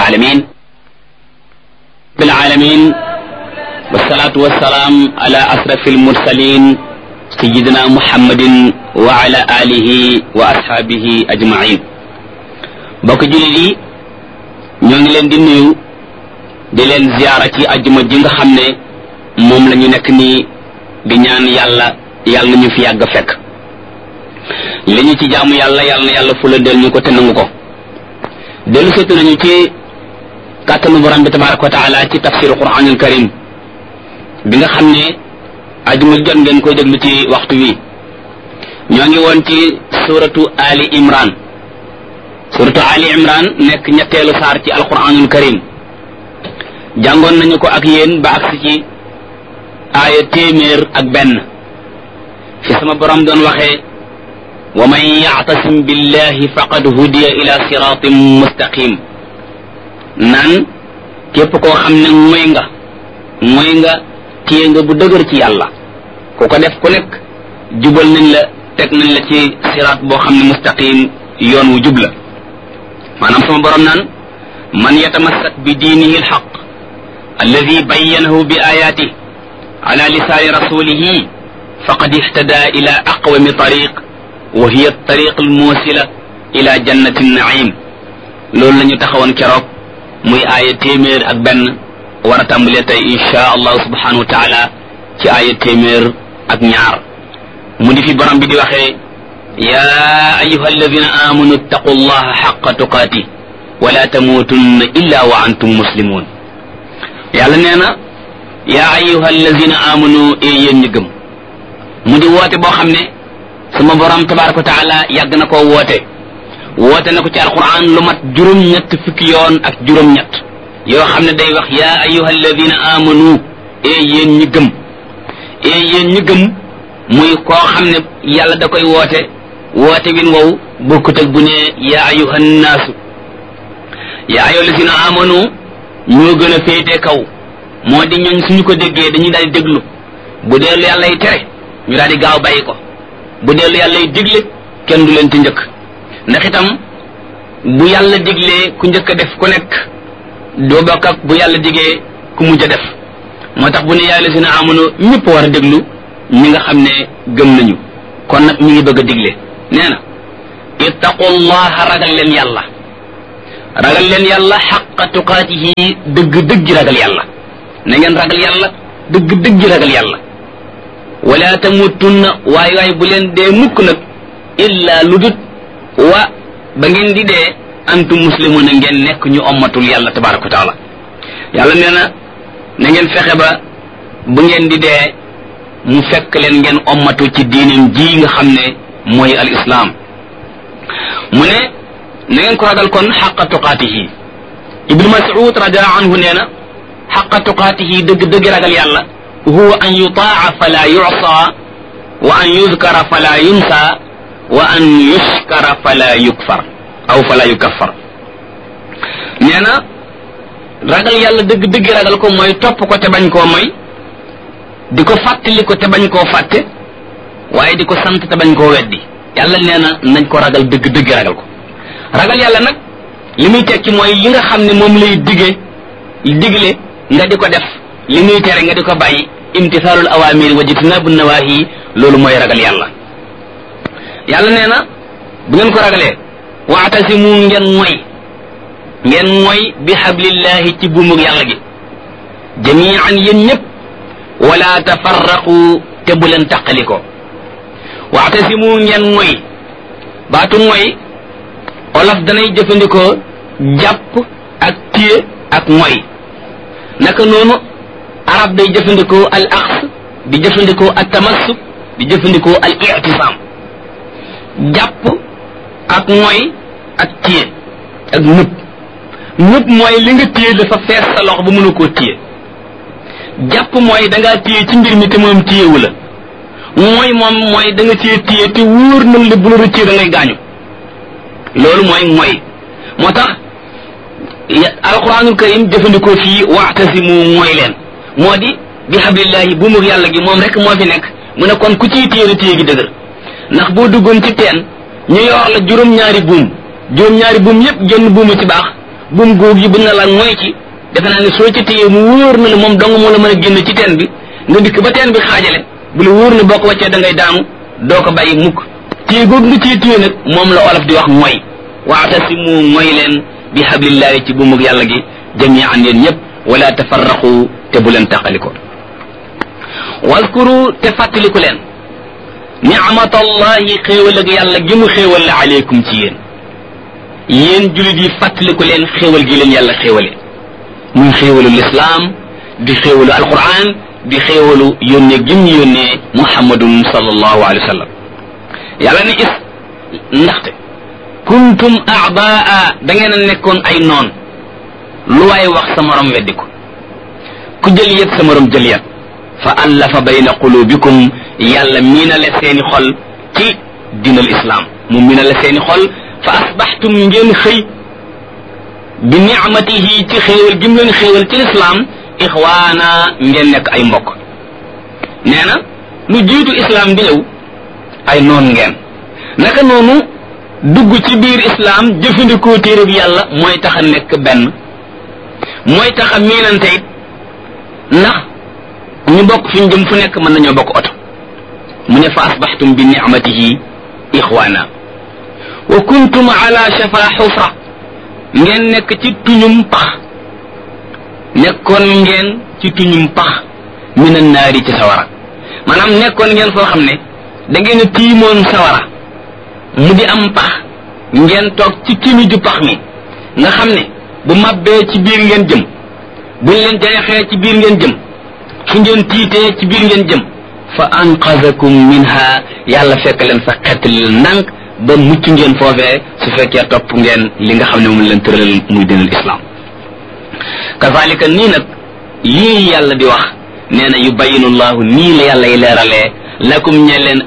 Speaker 2: alamin wassalatu wassalaam ala asrafil mursalin sayyidina muhammadin wa ala alihi wa ashaabihi ajmain bokk jullit yi ñoo ngi leen di nuyu di leen ziyaara ci ajuma ji nga xam ne moom la ñu nekk nii di ñaan yàlla nañu fi yàgg fekk li ñu ci jaamu yàlla na yàlla fula del ñu ko te nangu ko dellu seetu nañu ci kàttanu borom bi tabaraka wa taala ci tafsiru quranul karim bi nga xam ne ajuma jot ngeen koy déglu ci waxtu wi ñoo ngi woon ci suratu ali imran nekk ñetteelu saar ci alquranul karim jàngoon nañu ko ak yéen ba agsi ci aaya téeméer ak benn fi sama borom doon waxee wa man ya'tasim billahi faqad hudiya ila siratin mustaqim naan képp koo xam ne mooy nga téye nga bu dëgër ci yàlla ku ko def ku nekk jubal nañ la teg nañ la ci siraat boo xam ne mustaqim yoon wu jub la maanaam sama borom naan man yatamassak bi diinihi alxaq alladi bayyanahu bi ayaatihi ala lisaani rasulihi faqad ihtada ila aqwami tariq wa hiya tariq almuusila ila jannati naim loolu la ñu taxawoon keroog muy aaya téeméer ak benn war a tàmbalee tey insha allahu subhanahu wa taala ci aaya téeméer ak ñaar mu di fi borom bi di waxee ya ayuha alladina amanu ittaqu allaha xaqa tuqaati wala tamuutunna illa wa antum muslimun yàlla nee na ya ayuha alladina amanu yéen ñi gëm mu di woote boo xam ne sama borom tabaraka wa taala yàgg na koo woote na ko ci alquran lu mat juróom-ñett fukki yoon ak juróom-ñett yoo xam ne day wax ya ayuha alladina amanu yéen ñi gëm muy koo xam ne yàlla da koy woote win wow bokkut ak bu ne ya ayuha nnaasu ya ayuha alladina amanu ñoo gën a féete kaw moo di ñooñ suñu ko déggee dañuy daal di déglu bu dee lu yàlla yi tere ñu daal di gaaw bàyyi ko bu dee lu yàlla yi digle kenn du leen ci njëkk ndax itam bu yàlla diglee ku njëkk a def ku nekk doo bokk ak bu yàlla digee ku mujj a def moo tax bu ne yaa lazina amanu ñëpp war a déglu ñi nga xam ne gëm nañu kon nag ñu ngi bëgg a digle nee na ittaqullaha ragal leen yàlla ragal leen yàlla xaqa tuqaatihi dëgg ragal yàlla na ngeen ragal yàlla dëgg ragal yàlla wala tamutunna waay bu leen dee mukk nag illa ludut wa ba ngeen di dee antum muslimuna ngeen nekk ñu ommatul yàlla tabaraka wa taala yàlla nee na na ngeen fexe ba bu ngeen di dee mu fekk leen ngeen ommatu ci diinam ji nga xam ne mooy al islam mu ne na ngeen ko ragal kon xaqa tuqaatihi ibnu mas'ud radiallahu anhu nee na xaqa tuqaatihi dëgg ragal yàlla huwa an yutaa fala yusa wa an yuzkara fala yunsa wa an yuskara fala yukfar aw fala yukaffar nee na ragal yàlla dëgg ragal ko mooy topp ko te bañ koo moy di ko fàttali ko te bañ koo fàtte waaye di ko sant te bañ koo weddi yàlla nee na nañ ko ragal dëgg ragal ko ragal yàlla nag li muy tekki mooy li nga xam ne moom lay digle nga di ko def li muy tere nga di ko bàyyi imtisaalul awaamir wa jitnaabu nawaahi loolu mooy ragal yàlla yàlla nee na bu ngeen ko ragalee waatasimu ngeen mooy bi hablillahi ci buumug yàlla gi jamian yéen ñëpp wala tafarraqu te bu leen taqaliko waatasimu ngeen mooy baatu mooy olof danay jëfandikoo jàpp ak téye ak mooy naka noonu arab day jëfandikoo al axs di jëfandikoo al tamassuk di jëfandikoo al i'tisam jàpp ak mooy ak téye ak nëpp mooy li nga téye dafa fees sa loxo ba mënu koo téye jàpp mooy da ngaa téye ci mbir mi te moom téyewu la mooy da nga téye te wóor na la bu la rëccee da ngay gaañu loolu mooy moo tax alquranul karim jëfandikoo fii wa'tasimu mooy leen moo di bi hablillahi buumug yàlla gi moom rek moo fi nekk mu ne kon ku ciy téye téye gi dëgër ndax boo duggoon ci teen ñu yor la juróom-ñaari buum yépp génn buuma ci baax buum góog yi bu na la mooy ci defe naa ne soo ci téye mu wóor na la moom dong moo la mën a génn ci teen bi nga dikk ba teen bi xaajale bu la wóor na boo ko wàccee da ngay daanu doo ko bàyyi mukk téye góog nga téye nag moom la olof di wax mooy wa'tasimu mooy leen bi hablillahi ci buumug yàlla gi jami'an yéen ñëpp wala tafarraqu te bu leen taqaliko waskuru te fàttaliku leen ni'matallahi xéewal ak yàlla gi mu xéewal la aleykum ci yéen jullit yi fàttaliku leen xéewal gi leen yàlla xéewale muy xéewalu lislaam di xéewalu alquran di xéewalu yónnee gim ñu yónnee muhammadun sallallahu alayhi wa sallam yàlla ne ndaxte kuntum a'daa da ngeen a nekkoon ay noon lu waay wax sa morom weddi ko ku jël yet sa morom jël yet fa allafa bayna qulubikum yàlla miinale seeni xol ci diinal islam mu miinale seeni xol fa asbaxtum ngeen xëy bi nicmatihi ci xéewal gi mu leen xéewal ci lislaam ixwaana ngeen nekk ay mbokk nee na lu jiitu islam di ñëw ay noon ngeen naka noonu dugg ci biir islam jëfandikoo téere bi yàlla mooy tax a nekk benn mooy tax a miinante it ndax ñu bokk fi ñu jëm fu nekk mën nañoo bokk oto mu ne fa asbaxtum bi nicmatihi ixwaana wa kuntum ala shafa xufra ngeen nekk ci tuñum pax nekkoon ngeen ci tuñum pax minan naari ci sawara maanaam nekkoon ngeen foo xam ne da ngeen a tiimoon sawara mu di am pax ngeen toog ci kimi ju pax mi nga xam ne bu mabbee ci biir ngeen jëm buñ leen jeexee ci biir ngeen jëm fu ngeen tiitee ci biir ngeen jëm fa anqazakum minha yàlla fekk leen fa xettali leen ndànk ba mucc ngeen foofee su fekkee topp ngeen li nga xam ne moom leen tëralal muy dinal islam kazalika nii nag lii yàlla di wax nee na yubayinu llahu nii la yàlla yi leeralee lakum ñe leen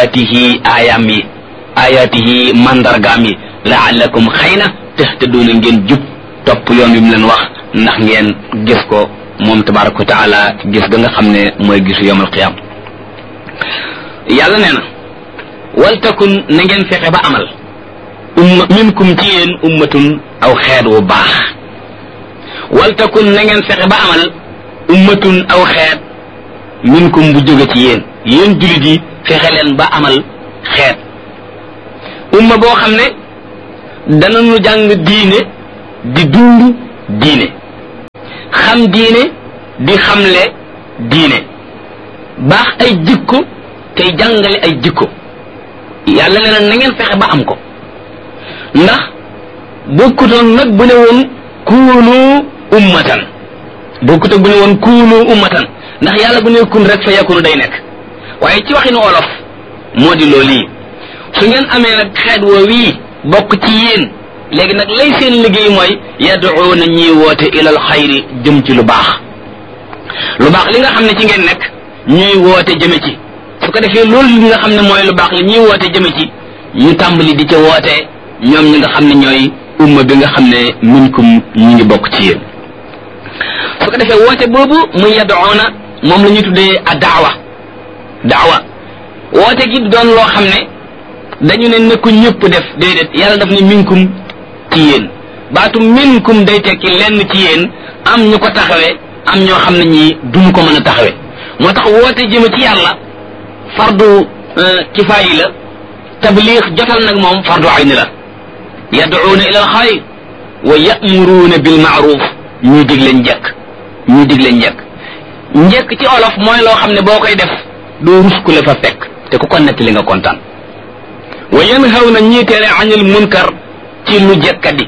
Speaker 2: ayaatihi mandargaam yi laallakum xëy na tahtaduuna ngeen jub topp yoon wi mu leen wax ndax ngeen gis ko moom tabaraka wa taala gis ga nga xam ne mooy gisu yawmal qiyaam yàlla nee na waltakun na ngeen fexe ba amal minkum ci yéen ummatun aw xeet wu baax waltakun na ngeen fexe ba amal ummatun aw xeet minkum bu jóge ci yéen jullit yi fexe leen ba amal xeet umma boo xam ne danañu jàng diine di dund diine xam diine di xamle diine baax ay jikko tey jàngale ay jikko yàlla nee na ngeen fexe ba am ko ndax bokkutoon nag bu ne woon kuunu ummatan bokkutoon bu ne woon kuunu ummatan ndax yàlla bu ne kun rek fa yakunu day nekk waaye ci waxinu olof moo di loolu yi su ngeen amee nag xeet woo wii bokk ci yéen léegi nag lay seen liggéey mooy yad'uuna ñiy woote ilal xayri jëm ci lu baax li nga xam ne ci ngeen nekk ñuy woote jëme ci su ko defee loolu li nga xam ne mooy lu baax li ñuy woote jëme ci ñu tàmbali di ca woote ñoom ñi nga xam ne ñooy umma bi nga xam ne minkum ñu ngi bokk ci yéen su ko defee woote boobu muy yad'uuna moom la ñuy tuddee a daawa woote gi doon loo xam ne dañu ne nekku ñëpp def déedéet yàlla daf ne minkum ci yéen baatu minkum day tekki lenn ci yéen am ñu ko taxawe am ñoo xam ne ñi duñu ko mën a taxawe moo tax woote jëme ci yàlla fardu kifaayi la tabliix jotal nag moom fardu ayni la yad'uuna ila al xayr wa ya'muruuna bil ma'ruf ñuy digle njekk ci olof mooy loo xam ne boo koy def doo rus ku la fa fekk te ku ko nekk li nga kontaan wa yanhawna ñii tere anil munkar ci lu jekkadi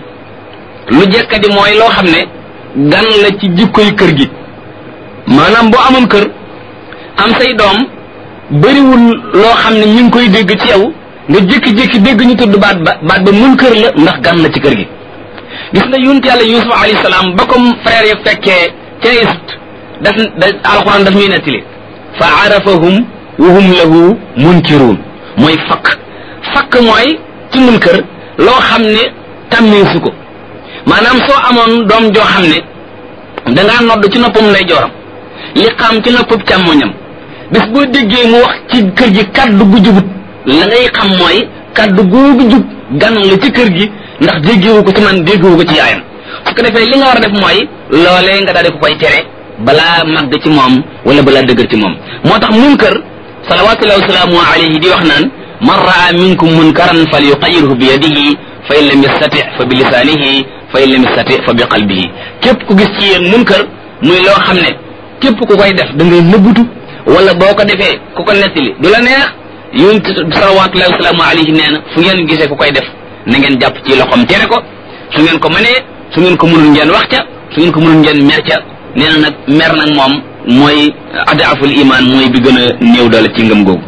Speaker 2: mooy loo xam ne gan la ci jikkoy kër gi maanaam boo amoon kër am say doom bëriwul loo xam ne ñu ngi koy dégg ci yow nga jékki-jékki dégg ñu tudd baat ba munkar la ndax gan la ci kër gi gis nga yonent yàlla Yuusuf alayhi salaam ba comme frère ya fekkee ca Égypte alxuraan daf ñuy nettali fa arafahum wa hum lahu munkiruun mooy fakk mooy ci munkar loo xam ne tàmmeesu ko maanaam soo amoon doom joo xam ne dangaa nodd ci noppam nday jooram li xam ci noppam càmmoñam bis boo déggee mu wax ci kër gi kaddu gu jubut la ngay xam mooy kaddu googu jub gan la ci kër gi ndax déggewu ko ci man déggewu ko ci yaayam su ko defee li nga war a def mooy loolee nga daal di ko koy tere balaa màgg ci moom wala balaa dëgër ci moom moo tax munkar salawatullahi wa salaamu alayhi di wax naan man raa minkum munkaran falyuqayyirhu bi yadihi fa in lam yastati fa bi lisaanihi fa in lam yastati fa bi qalbihi képp ku gis ci yéen munkar muy loo xam ne képp ku koy def da ngay nëbbutu wala boo ko defee ku ko nettali du la neex yonent salawatullahi wa salaamu alayhi nee na fu ngeen gisee ku koy def na ngeen jàpp ci loxoom tere ko su ngeen ko mënee su ngeen ko mënul ngeen wax ca su ngeen ko mënul ngeen mer ca nee na nag mer nag moom mooy adaaful iman mooy bi gën a néew doole ci ngëm googu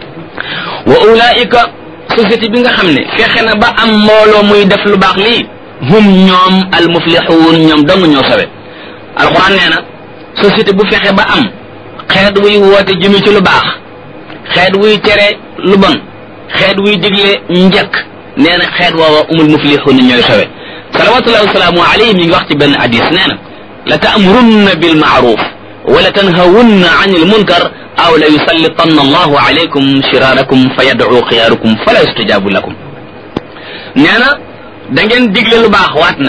Speaker 2: wa ulaika société bi nga xam ne fexe na ba am mbooloo muy def lu baax lii hum ñoom al muflixuun ñoom dong ñoo sawe alquran nee na société bu fexe ba am xeet wuy woote jëme ci lu baax xeet wuy tere lu bon xeet wuy digle njëkk nee na xeet woowa umul muflixuun ñooy sawe salawatullahi wa salaamu alayhi mi ngi wax ci benn hadis nee na la ta'murunna bil ma'ruf wa la tanhawunna 'anil munkar aw la yusallitanna allahu alaykum shirarakum fa yad'u xiyaarakum fala yustajabu lakum nee na da ngeen digle lu baax waat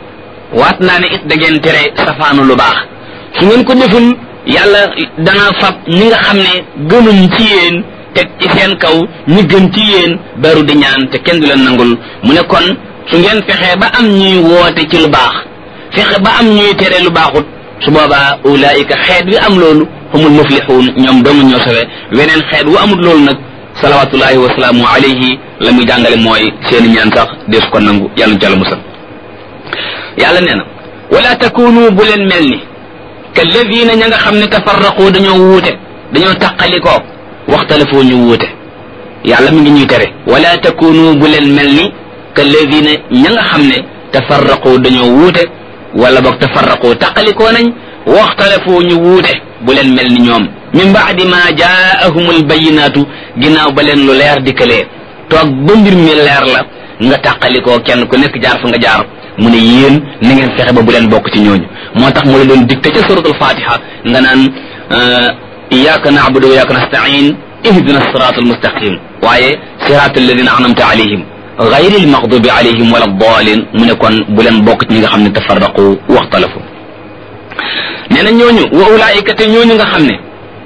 Speaker 2: naa ne it da ngeen tere safaanu lu baax su ngeen ko deful yàlla dana fab ñi nga xam ne gënuñ ci yéen teg ci seen kaw ñi gën ci yéen beru di ñaan te kenn du leen nangul mu ne kon su ngeen fexee ba am ñuy woote ci lu baax fexe ba am ñuy tere lu baaxut su boobaa ulaayika xeet wi am loolu humul muflixuun ñoom dong ñoo sawe weneen xeet wu amul loolu nag salawatullahi wa salaamu alayhi la muy jàngale mooy seeni ñaan sax dees ko nangu yàlla jàll musal yàlla nee na wala takunu bu leen mel ni kalladina ña nga xam ne tafarraqu dañoo wuute dañoo taqalikoo waxtalafoo ñu wuute yàlla mi ngi ñuy tere wala takunu bu leen mel ni kalladina ña nga xam ne tafarraqu dañoo wuute wala boog tafarraqu taqalikoo nañ waxtalafoo ñu wuute bu leen mel ni ñoom min baadi ma jaahumul bayinaatu ginnaaw ba leen lu leer dikkalee toog ba mbir mi leer la nga taqalikoo kenn ku nekk jaar fa nga jaar mu ne yéen na ngeen fexe ba bu leen bokk ci ñooñu moo tax mu la doon dicté ca suratul fatiha nga naan iyyaka na'budu wa iyyaka nasta'in ihdina sirata almustaqim waaye sirata alladina an'amta alayhim ghayri almaghdubi alayhim wala ddalin mu ne kon bu leen bokk ci ñi nga xam ne tafarraqu waxtalafu nee na ñooñu wa ulaika te ñooñu nga xam ne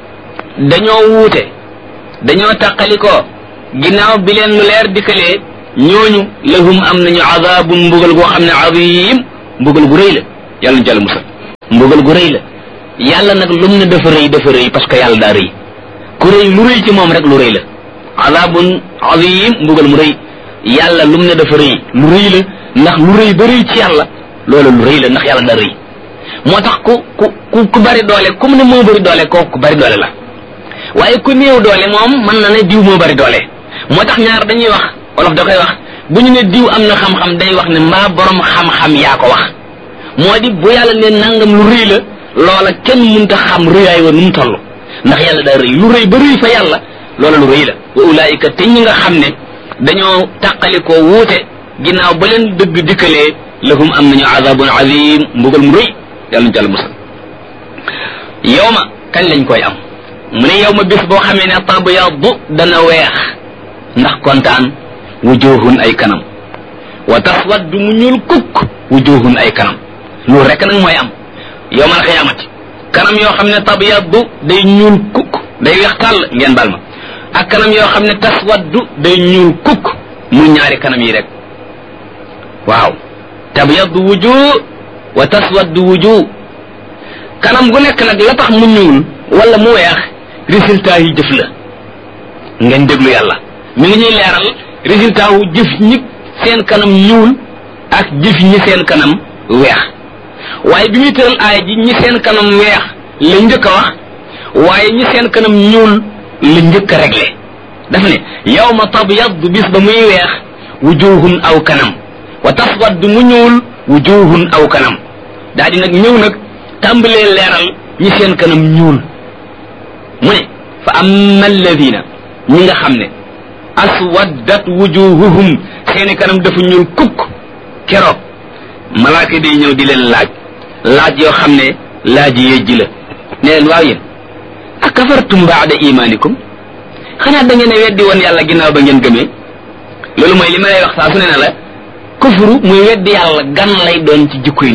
Speaker 2: dañoo wuute dañoo taqalikoo ginnaaw bi leen lu leer dikkalee ñooñu lahum am nañu azabun mbugal goo xam ne azim mbugal gu rëy la yàlla na jàll musal mbugal gu rëy la yàlla nag lum ne dafa rëy parce que yàlla daa rëy ku rëy lu rëy ci moom rek lu rëy la azabun azim mbugal mu rëy yàlla lum ne dafa rëy lu rëy la ndax lu rëy ba rëy ci yàlla loola lu rëy la ndax yàlla daa rëy moo tax ku bari doole ku mu ne moo bari doole kooku ku bari doole la waaye ku néew doole moom mën na ne diw moo bari doole moo tax ñaar dañuy wax wolof da koy wax bu ñu ne diw am na xam-xam day wax ne mbaa borom xam-xam yaa ko wax moo di bu yàlla ne nangam lu rëy la loola kenn mënta xam rëyaay wa nu mu toll ndax yàlla daa rëy lu rëy ba rëy fa yàlla loola lu rëy la wa ulaayika te ñi nga xam ne dañoo tàqalikoo wuute ginnaaw ba leen dëgg dikkalee lahum am nañu azabun azim mbugal mu rëy yàlla ñu jàll musal yow ma kañ lañ koy am mu ne yow ma bis boo xamee ne tabyaddu dana weex ndax kontaan wujuhun ay kanam wa taswaddu mu ñuul kukk wujuhun ay kanam loolu rek nag mooy am yawmal xiyaamati kanam yoo xam ne tabyaddu day ñuul kukk day weex tàll ngeen bal ma ak kanam yoo xam ne taswaddu day ñuul kukk mu ñaari kanam yi rek waaw tabyaddu wujuh wa taswaddu wujuh kanam gu nekk nag la tax mu ñuul wala mu weex résultat yi jëf la ngeen déglu yàlla mi ngi ñuy leeral résultat wu jëf ñi seen kanam ñuul ak jëf ñi seen kanam weex waaye bi muy tëral aaya ji ñi seen kanam weex la njëkk a wax waaye ñi seen kanam ñuul la njëkk a réglé daf ne yawma tabyaddu bis ba muy weex wujuhun aw kanam wa taswaddu mu ñuul wujuhun aw kanam daa di nag ñëw nag tàmbalee leeral ñi seen kanam ñuul mu ne fa amma alladina ñi nga xam ne aswaddat wujuhuhum seeni kanam dafa ñuul kukk keroog malaaka day ñëw di leen laaj yoo xam ne laaj yejji la ne leen waaw yéen akafartum baada imanikum xanaa da ngeen a weddi woon yàlla ginnaaw ba ngeen gëmee loolu mooy li ma lay wax saa su ne na la kufru muy weddi yàlla gan lay doon ci jikkoy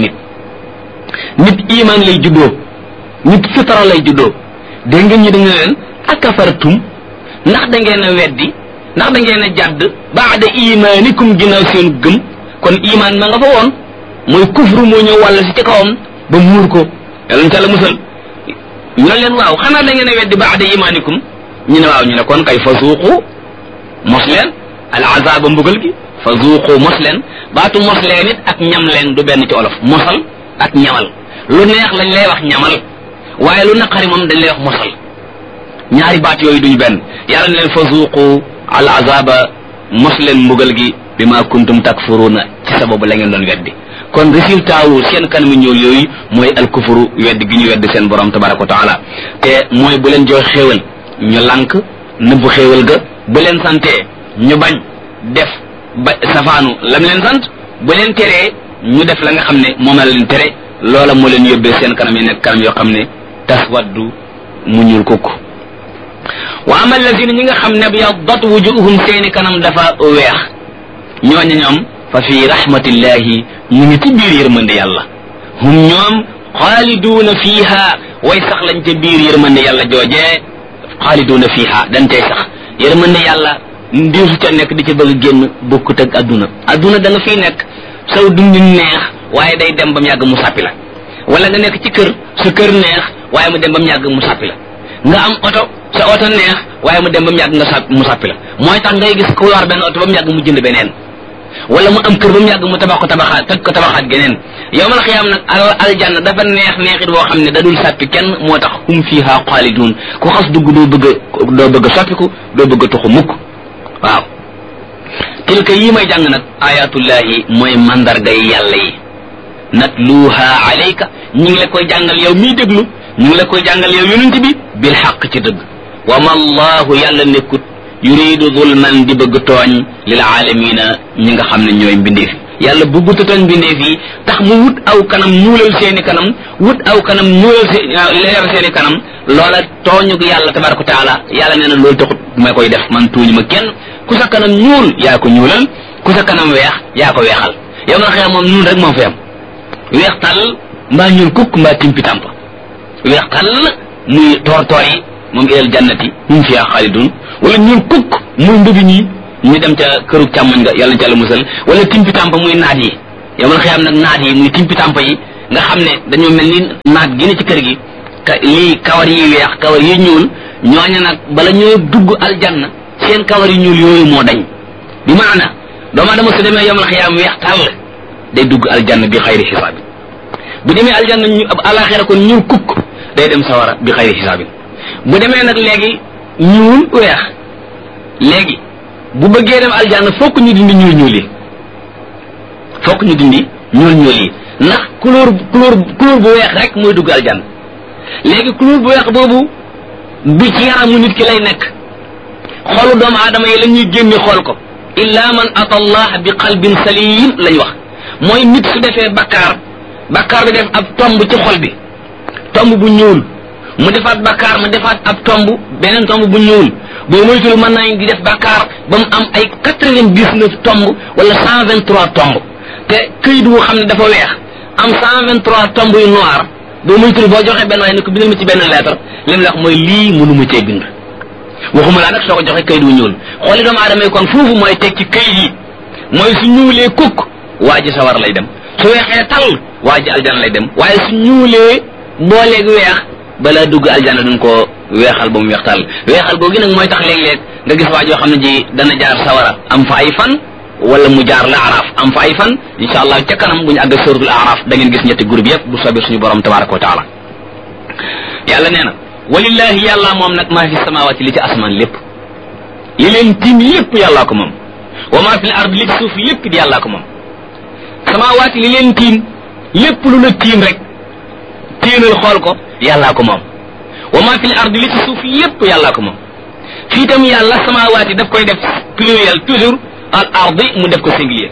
Speaker 2: nit iman lay juddoo nit fitara lay juddoo dégg ngeen ñi dañu leen akafartum ndax da ngeen a weddi ndax da ngeen a jàdd baada imanikum ginnaaw seen gëm kon iman ma nga fa woon mooy kufru moo ñëw wàll si ci kawam ba muur ko yàlla ñu musal ñu ne leen waaw xanaa da ngeen a weddi baada imanikum ñu ne waaw ñu ne kon kay fa zuuqu mos leen al azaba mbugal gi fa zuuqu mos leen baatu mos leen it ak ñam leen du benn ci olof mosal ak ñamal lu neex lañ lay wax ñamal waaye lu naqari moom dañ lay wax mosal ñaari baat yooyu duñu benn yàlla ne leen fa zuuqu al azaba mos leen mbugal gi bima kuntum takfuruna ci sababu la ngeen doon weddi kon résultat wu seen kanam ñëw yooyu mooy al kufru weddi gi ñu weddi seen borom tabaraka wa taala te mooy bu leen jox xéewal ñu lànk nëbbu xéewal ga bu leen santee ñu bañ def ba safaanu lam leen sant bu leen teree ñu def la nga xam ne moom la leen tere loola moo leen yóbbee seen kanam yi nekk kanam yoo xam ne taswaddu mu ñuul kukk wa ama allazina ñi nga xam ne byaddat wujuhum seeni kanam dafa weex ñooñu ñoom fa fi rahmatillahi ñu ngi ci biir yërmande yàlla hum ñoom xaaliduuna fiiha way sax lañ ca biir yërmande yàlla joojee xaaliduuna fiiha dañ tey sax yërmande yàlla ndiisu ca nekk di ca bëgg génn bokkut ak adduna da nga fii nekk saw dundi neex waaye day dem ba mu yàgg mu sàppi la wala nga nekk ci kër sa kër neex waaye mu dem ba mu yàgg mu sàppi la nga am oto sa oto neex waaye mu dem ba mu yàgg mu sàppi la mooy tax ngay gis ku yor benn oto ba mu yàgg mu jënd beneen wala mu am kër ba mu yàgg mu tabax ko tabaxaat geneen yawmal xiyaam nag aljanna dafa neex neexit boo xam ne da dul sàppi kenn moo tax hum fiha xaalidun ku xas dugg doo bëgg a sàppiku doo bëgg a tuxu mukk waaw tilka yi may jàng nag ayatullahi mooy mandargay yàlla yi natluha alayka ñi ngi la koy jàngal yow miy déglu ñu ngi la koy jàngal yow yonent bi bil xaq ci dëgg wa ma allahu yàlla nekkut yuridu zulman di bëgg tooñ lil aalamina ñi nga xam ne ñooy mbindeef yi yàlla bëgguta tooñ mbindeef yi tax mu wut aw kanam ñuulal seeni kanam wut aw kanam ñuulal leeral seeni kanam loola tooñu yàlla tabaraka wa taala yàlla nee na loolu taxut ma koy def man tuuñu ma kenn ku sa kanam ñuul yaa ko ñuulal ku sa kanam weex yaa ko weexal yow nga xëy moom ñuul rek moo fi am weex tàll mbaa ñuul kukk mbaa timpi tàmp weex tàll muy toor yi moom ilal jannati hum fiha xaalidun wala ñuul kukk muy ndëbi ñi ñu dem ca këru càmmoñ nga yàlla ca la musal wala timpi tàmp muy naat yi yawmal xiyaam nag naat yi muy timpi tàmpa yi nga xam ne dañoo mel ni naat gi ne ci kër gi lii kawar yi weex kawar yi ñuul ñooña nag bala ñoo dugg aljanna seen kawar yi ñuul yooyu moo dañ bi maana doomu aadama su demee yawmal xiyaam weex tàll day dugg aljanna bi xayri xisaabin bu demee aljanna ñu alaxira kon ñuul kukk day dem sawara bi xayri xisaabin bu demee nag léegi ñuul weex léegi bu bëggee dem aljanna fokk ñu dindi ñuul ñuul yi fokk ñu dindi ñuul ñuul yi ndax couleur bu weex rek mooy dugg aljanna léegi couleur bu weex boobu du ci yaramu nit ki lay nekk xolu doomu aadama yi la ñuy génne xool ko illa man ata allah bi qalbin salim lañ wax mooy nit su defee bakkaar bi def ab tomb ci xol bi tomb bu ñuul mu defaat bakkaar mu defaat ab tomb beneen tomb bu ñuul boo moytul mën naa di def bakkaar ba mu am ay 99 tomb wala 123 tomb te këyit wu xam ne dafa weex am 123 tomb yu noir boo moytul boo joxee benn waaye ne ko bindal ma ci benn lettre li mu la wax mooy lii mënuma cee bind waxuma laa nag soo ko joxee këyit wu ñuul xooli doomu aadama yi kon foofu mooy teg ci këyit yi mooy su ñuulee kukk waa ji sawar lay dem su weexee tal waa ji aljana lay dem waaye su ñuulee booleeg weex balaa dugg aljana duñ ko weexal ba mu weex tal weexal googu nag mooy tax léeg-léeg nga gis waa joo xam ne ji dana jaar sawara am fa ay fan wala mu jaar la araaf am fa ay fan insha allah ca kanam bu ñu àgg suratul araaf da ngeen gis ñetti groupe yëpp bu soobee suñu borom tabaraka wa taala yàlla nee na walillahi yàlla moom nag maa fi samawati li ci asmaan lépp li leen tiim lépp yàllaa ko moom wa maa fi l ard li ci suuf lépp di yàllaa ko moom samawati li leen tiim lépp lu la tiim rek téenal xool ko yàllaa ko moom wa maa fi l ard li ci suuf lépp yàllaa ko moom fii tam yàlla samawati daf koy def pluriel toujours al ardi mu def ko singulier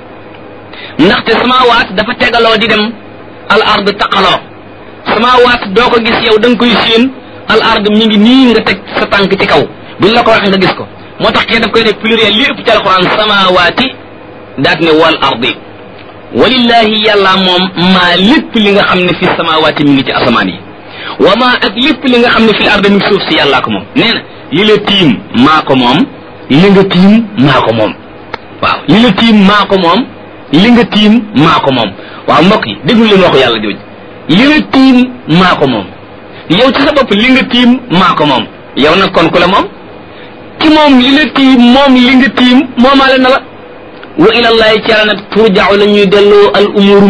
Speaker 2: ndaxte samawaat dafa tegaloo di dem al ard taqaloo samawaat doo ko gis yow da nga koy séen al ard mi ngi nii nga teg sa tànk ci kaw buñ la ko waxee nga gis ko moo tax kee daf koy def pluriel li ëpp ci alquran samawaati daat ne wal ardi walillahi yàlla moom maa lépp li nga xam ne fi samawaati mi ngi ci asamaan yi wa maa ak lépp li nga xam ne fi l ard mi ngi suuf si yàllaa ko moom nee na li la tiim maa ko moom li nga tiim maa ko moom waaw li la tiim maa ko moom li nga tiim maa ko moom waaw mbokk yi déglu leen waxu yàlla jooju li la tiim maa ko moom yow ci sa bopp li nga tiim maa ko moom yow nag kon ku la moom ki moom li la tiim moom li nga tiim moomaale na la wa ilallahi ci yàlla nag turja'u la ñuy delloo al umuru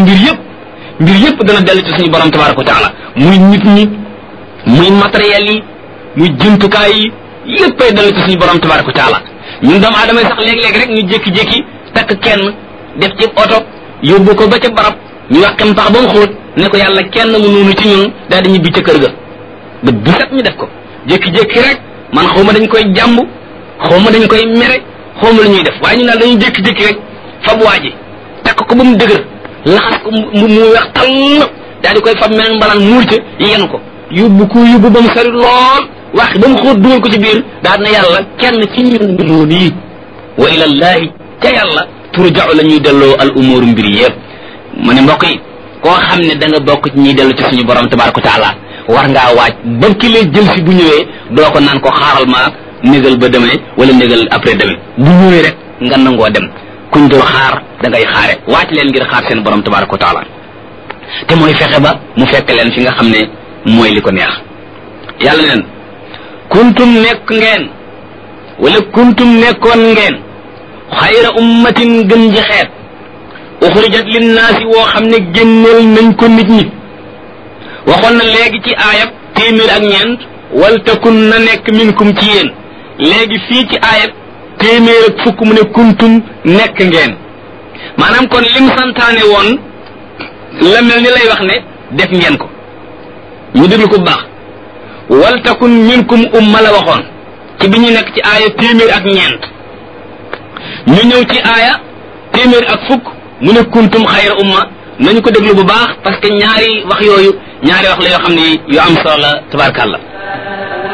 Speaker 2: mbir yëpp dana dellu ci suñu borom tabaraka wa taala muy nit ñi muy matériel yi muy jumtukaay yi yëppay dellu ci suñu borom tabaraka wa taala ñun doomu aadama yi sax léeg-léeg rek ñu jékki-jékki takk kenn def ci oto yóbbu ko ba ca barab ñu wàqem pax ba mu xóot ne ko yàlla kenn mu noonu ci ñun daal di ñibbi ca kër ga bët bu set ñu def ko jékki-jékki rek man xaw ma dañ koy jàmb xaw ma dañ koy mere xaw ma lu ñuy def waaye ñu daal dañuy jékki-jékki rek fab waa ji takk ko ba mu dëgër laxas ko mu weex tall daal di koy fab meneen mbalaan muur ca yenu ko yóbbu ba mu sori lool wax ba mu xóot dugal ko ci biir daal na yàlla kenn ci ñun noonu yi wa ilallahi ca yàlla turja'u la ñuy delloo al umuru mbir yëpp mu ne mbokk yi koo xam ne da nga bokk ci ñuy dellu ci suñu borom tabaraka wa taala war ngaa waaj ba ki lay jël si bu ñëwee doo ko naan ko xaaral ma négal ba demee wala négal après demee bu ñëwee rek nga nangoo dem kuñ dul xaar da ngay xaare waaj leen ngir xaar seen borom tabaraka wa taala te mooy fexe ba mu fekk leen fi nga xam ne mooy li ko neex yàlla neen kuntum nekk ngeen wala kuntum nekkoon ngeen xayra ummatin gën ji xeet uxrijat linnaasi woo xam ne génneel nañ ko nit ñi waxoon na léegi ci aayab téeméer ak ñeent wal takun na nekk minkum ci yéen léegi fii ci aayab téeméer ak fukk mu ne kuntum nekk ngeen maanaam kon lim santaane woon la mel ni lay wax ne def ngeen ko ñu déglu ko bu baax wal takun minkum umma la waxoon ci bi ñu nekk ci aaya téeméer ak ñeent ñu ñëw ci aaya téeméer ak fukk mu ne kuntum xayra umma nañu ko déglu bu baax parce que ñaari wax yooyu ñaari wax la yoo xam ne yu am solo la tabarkàlla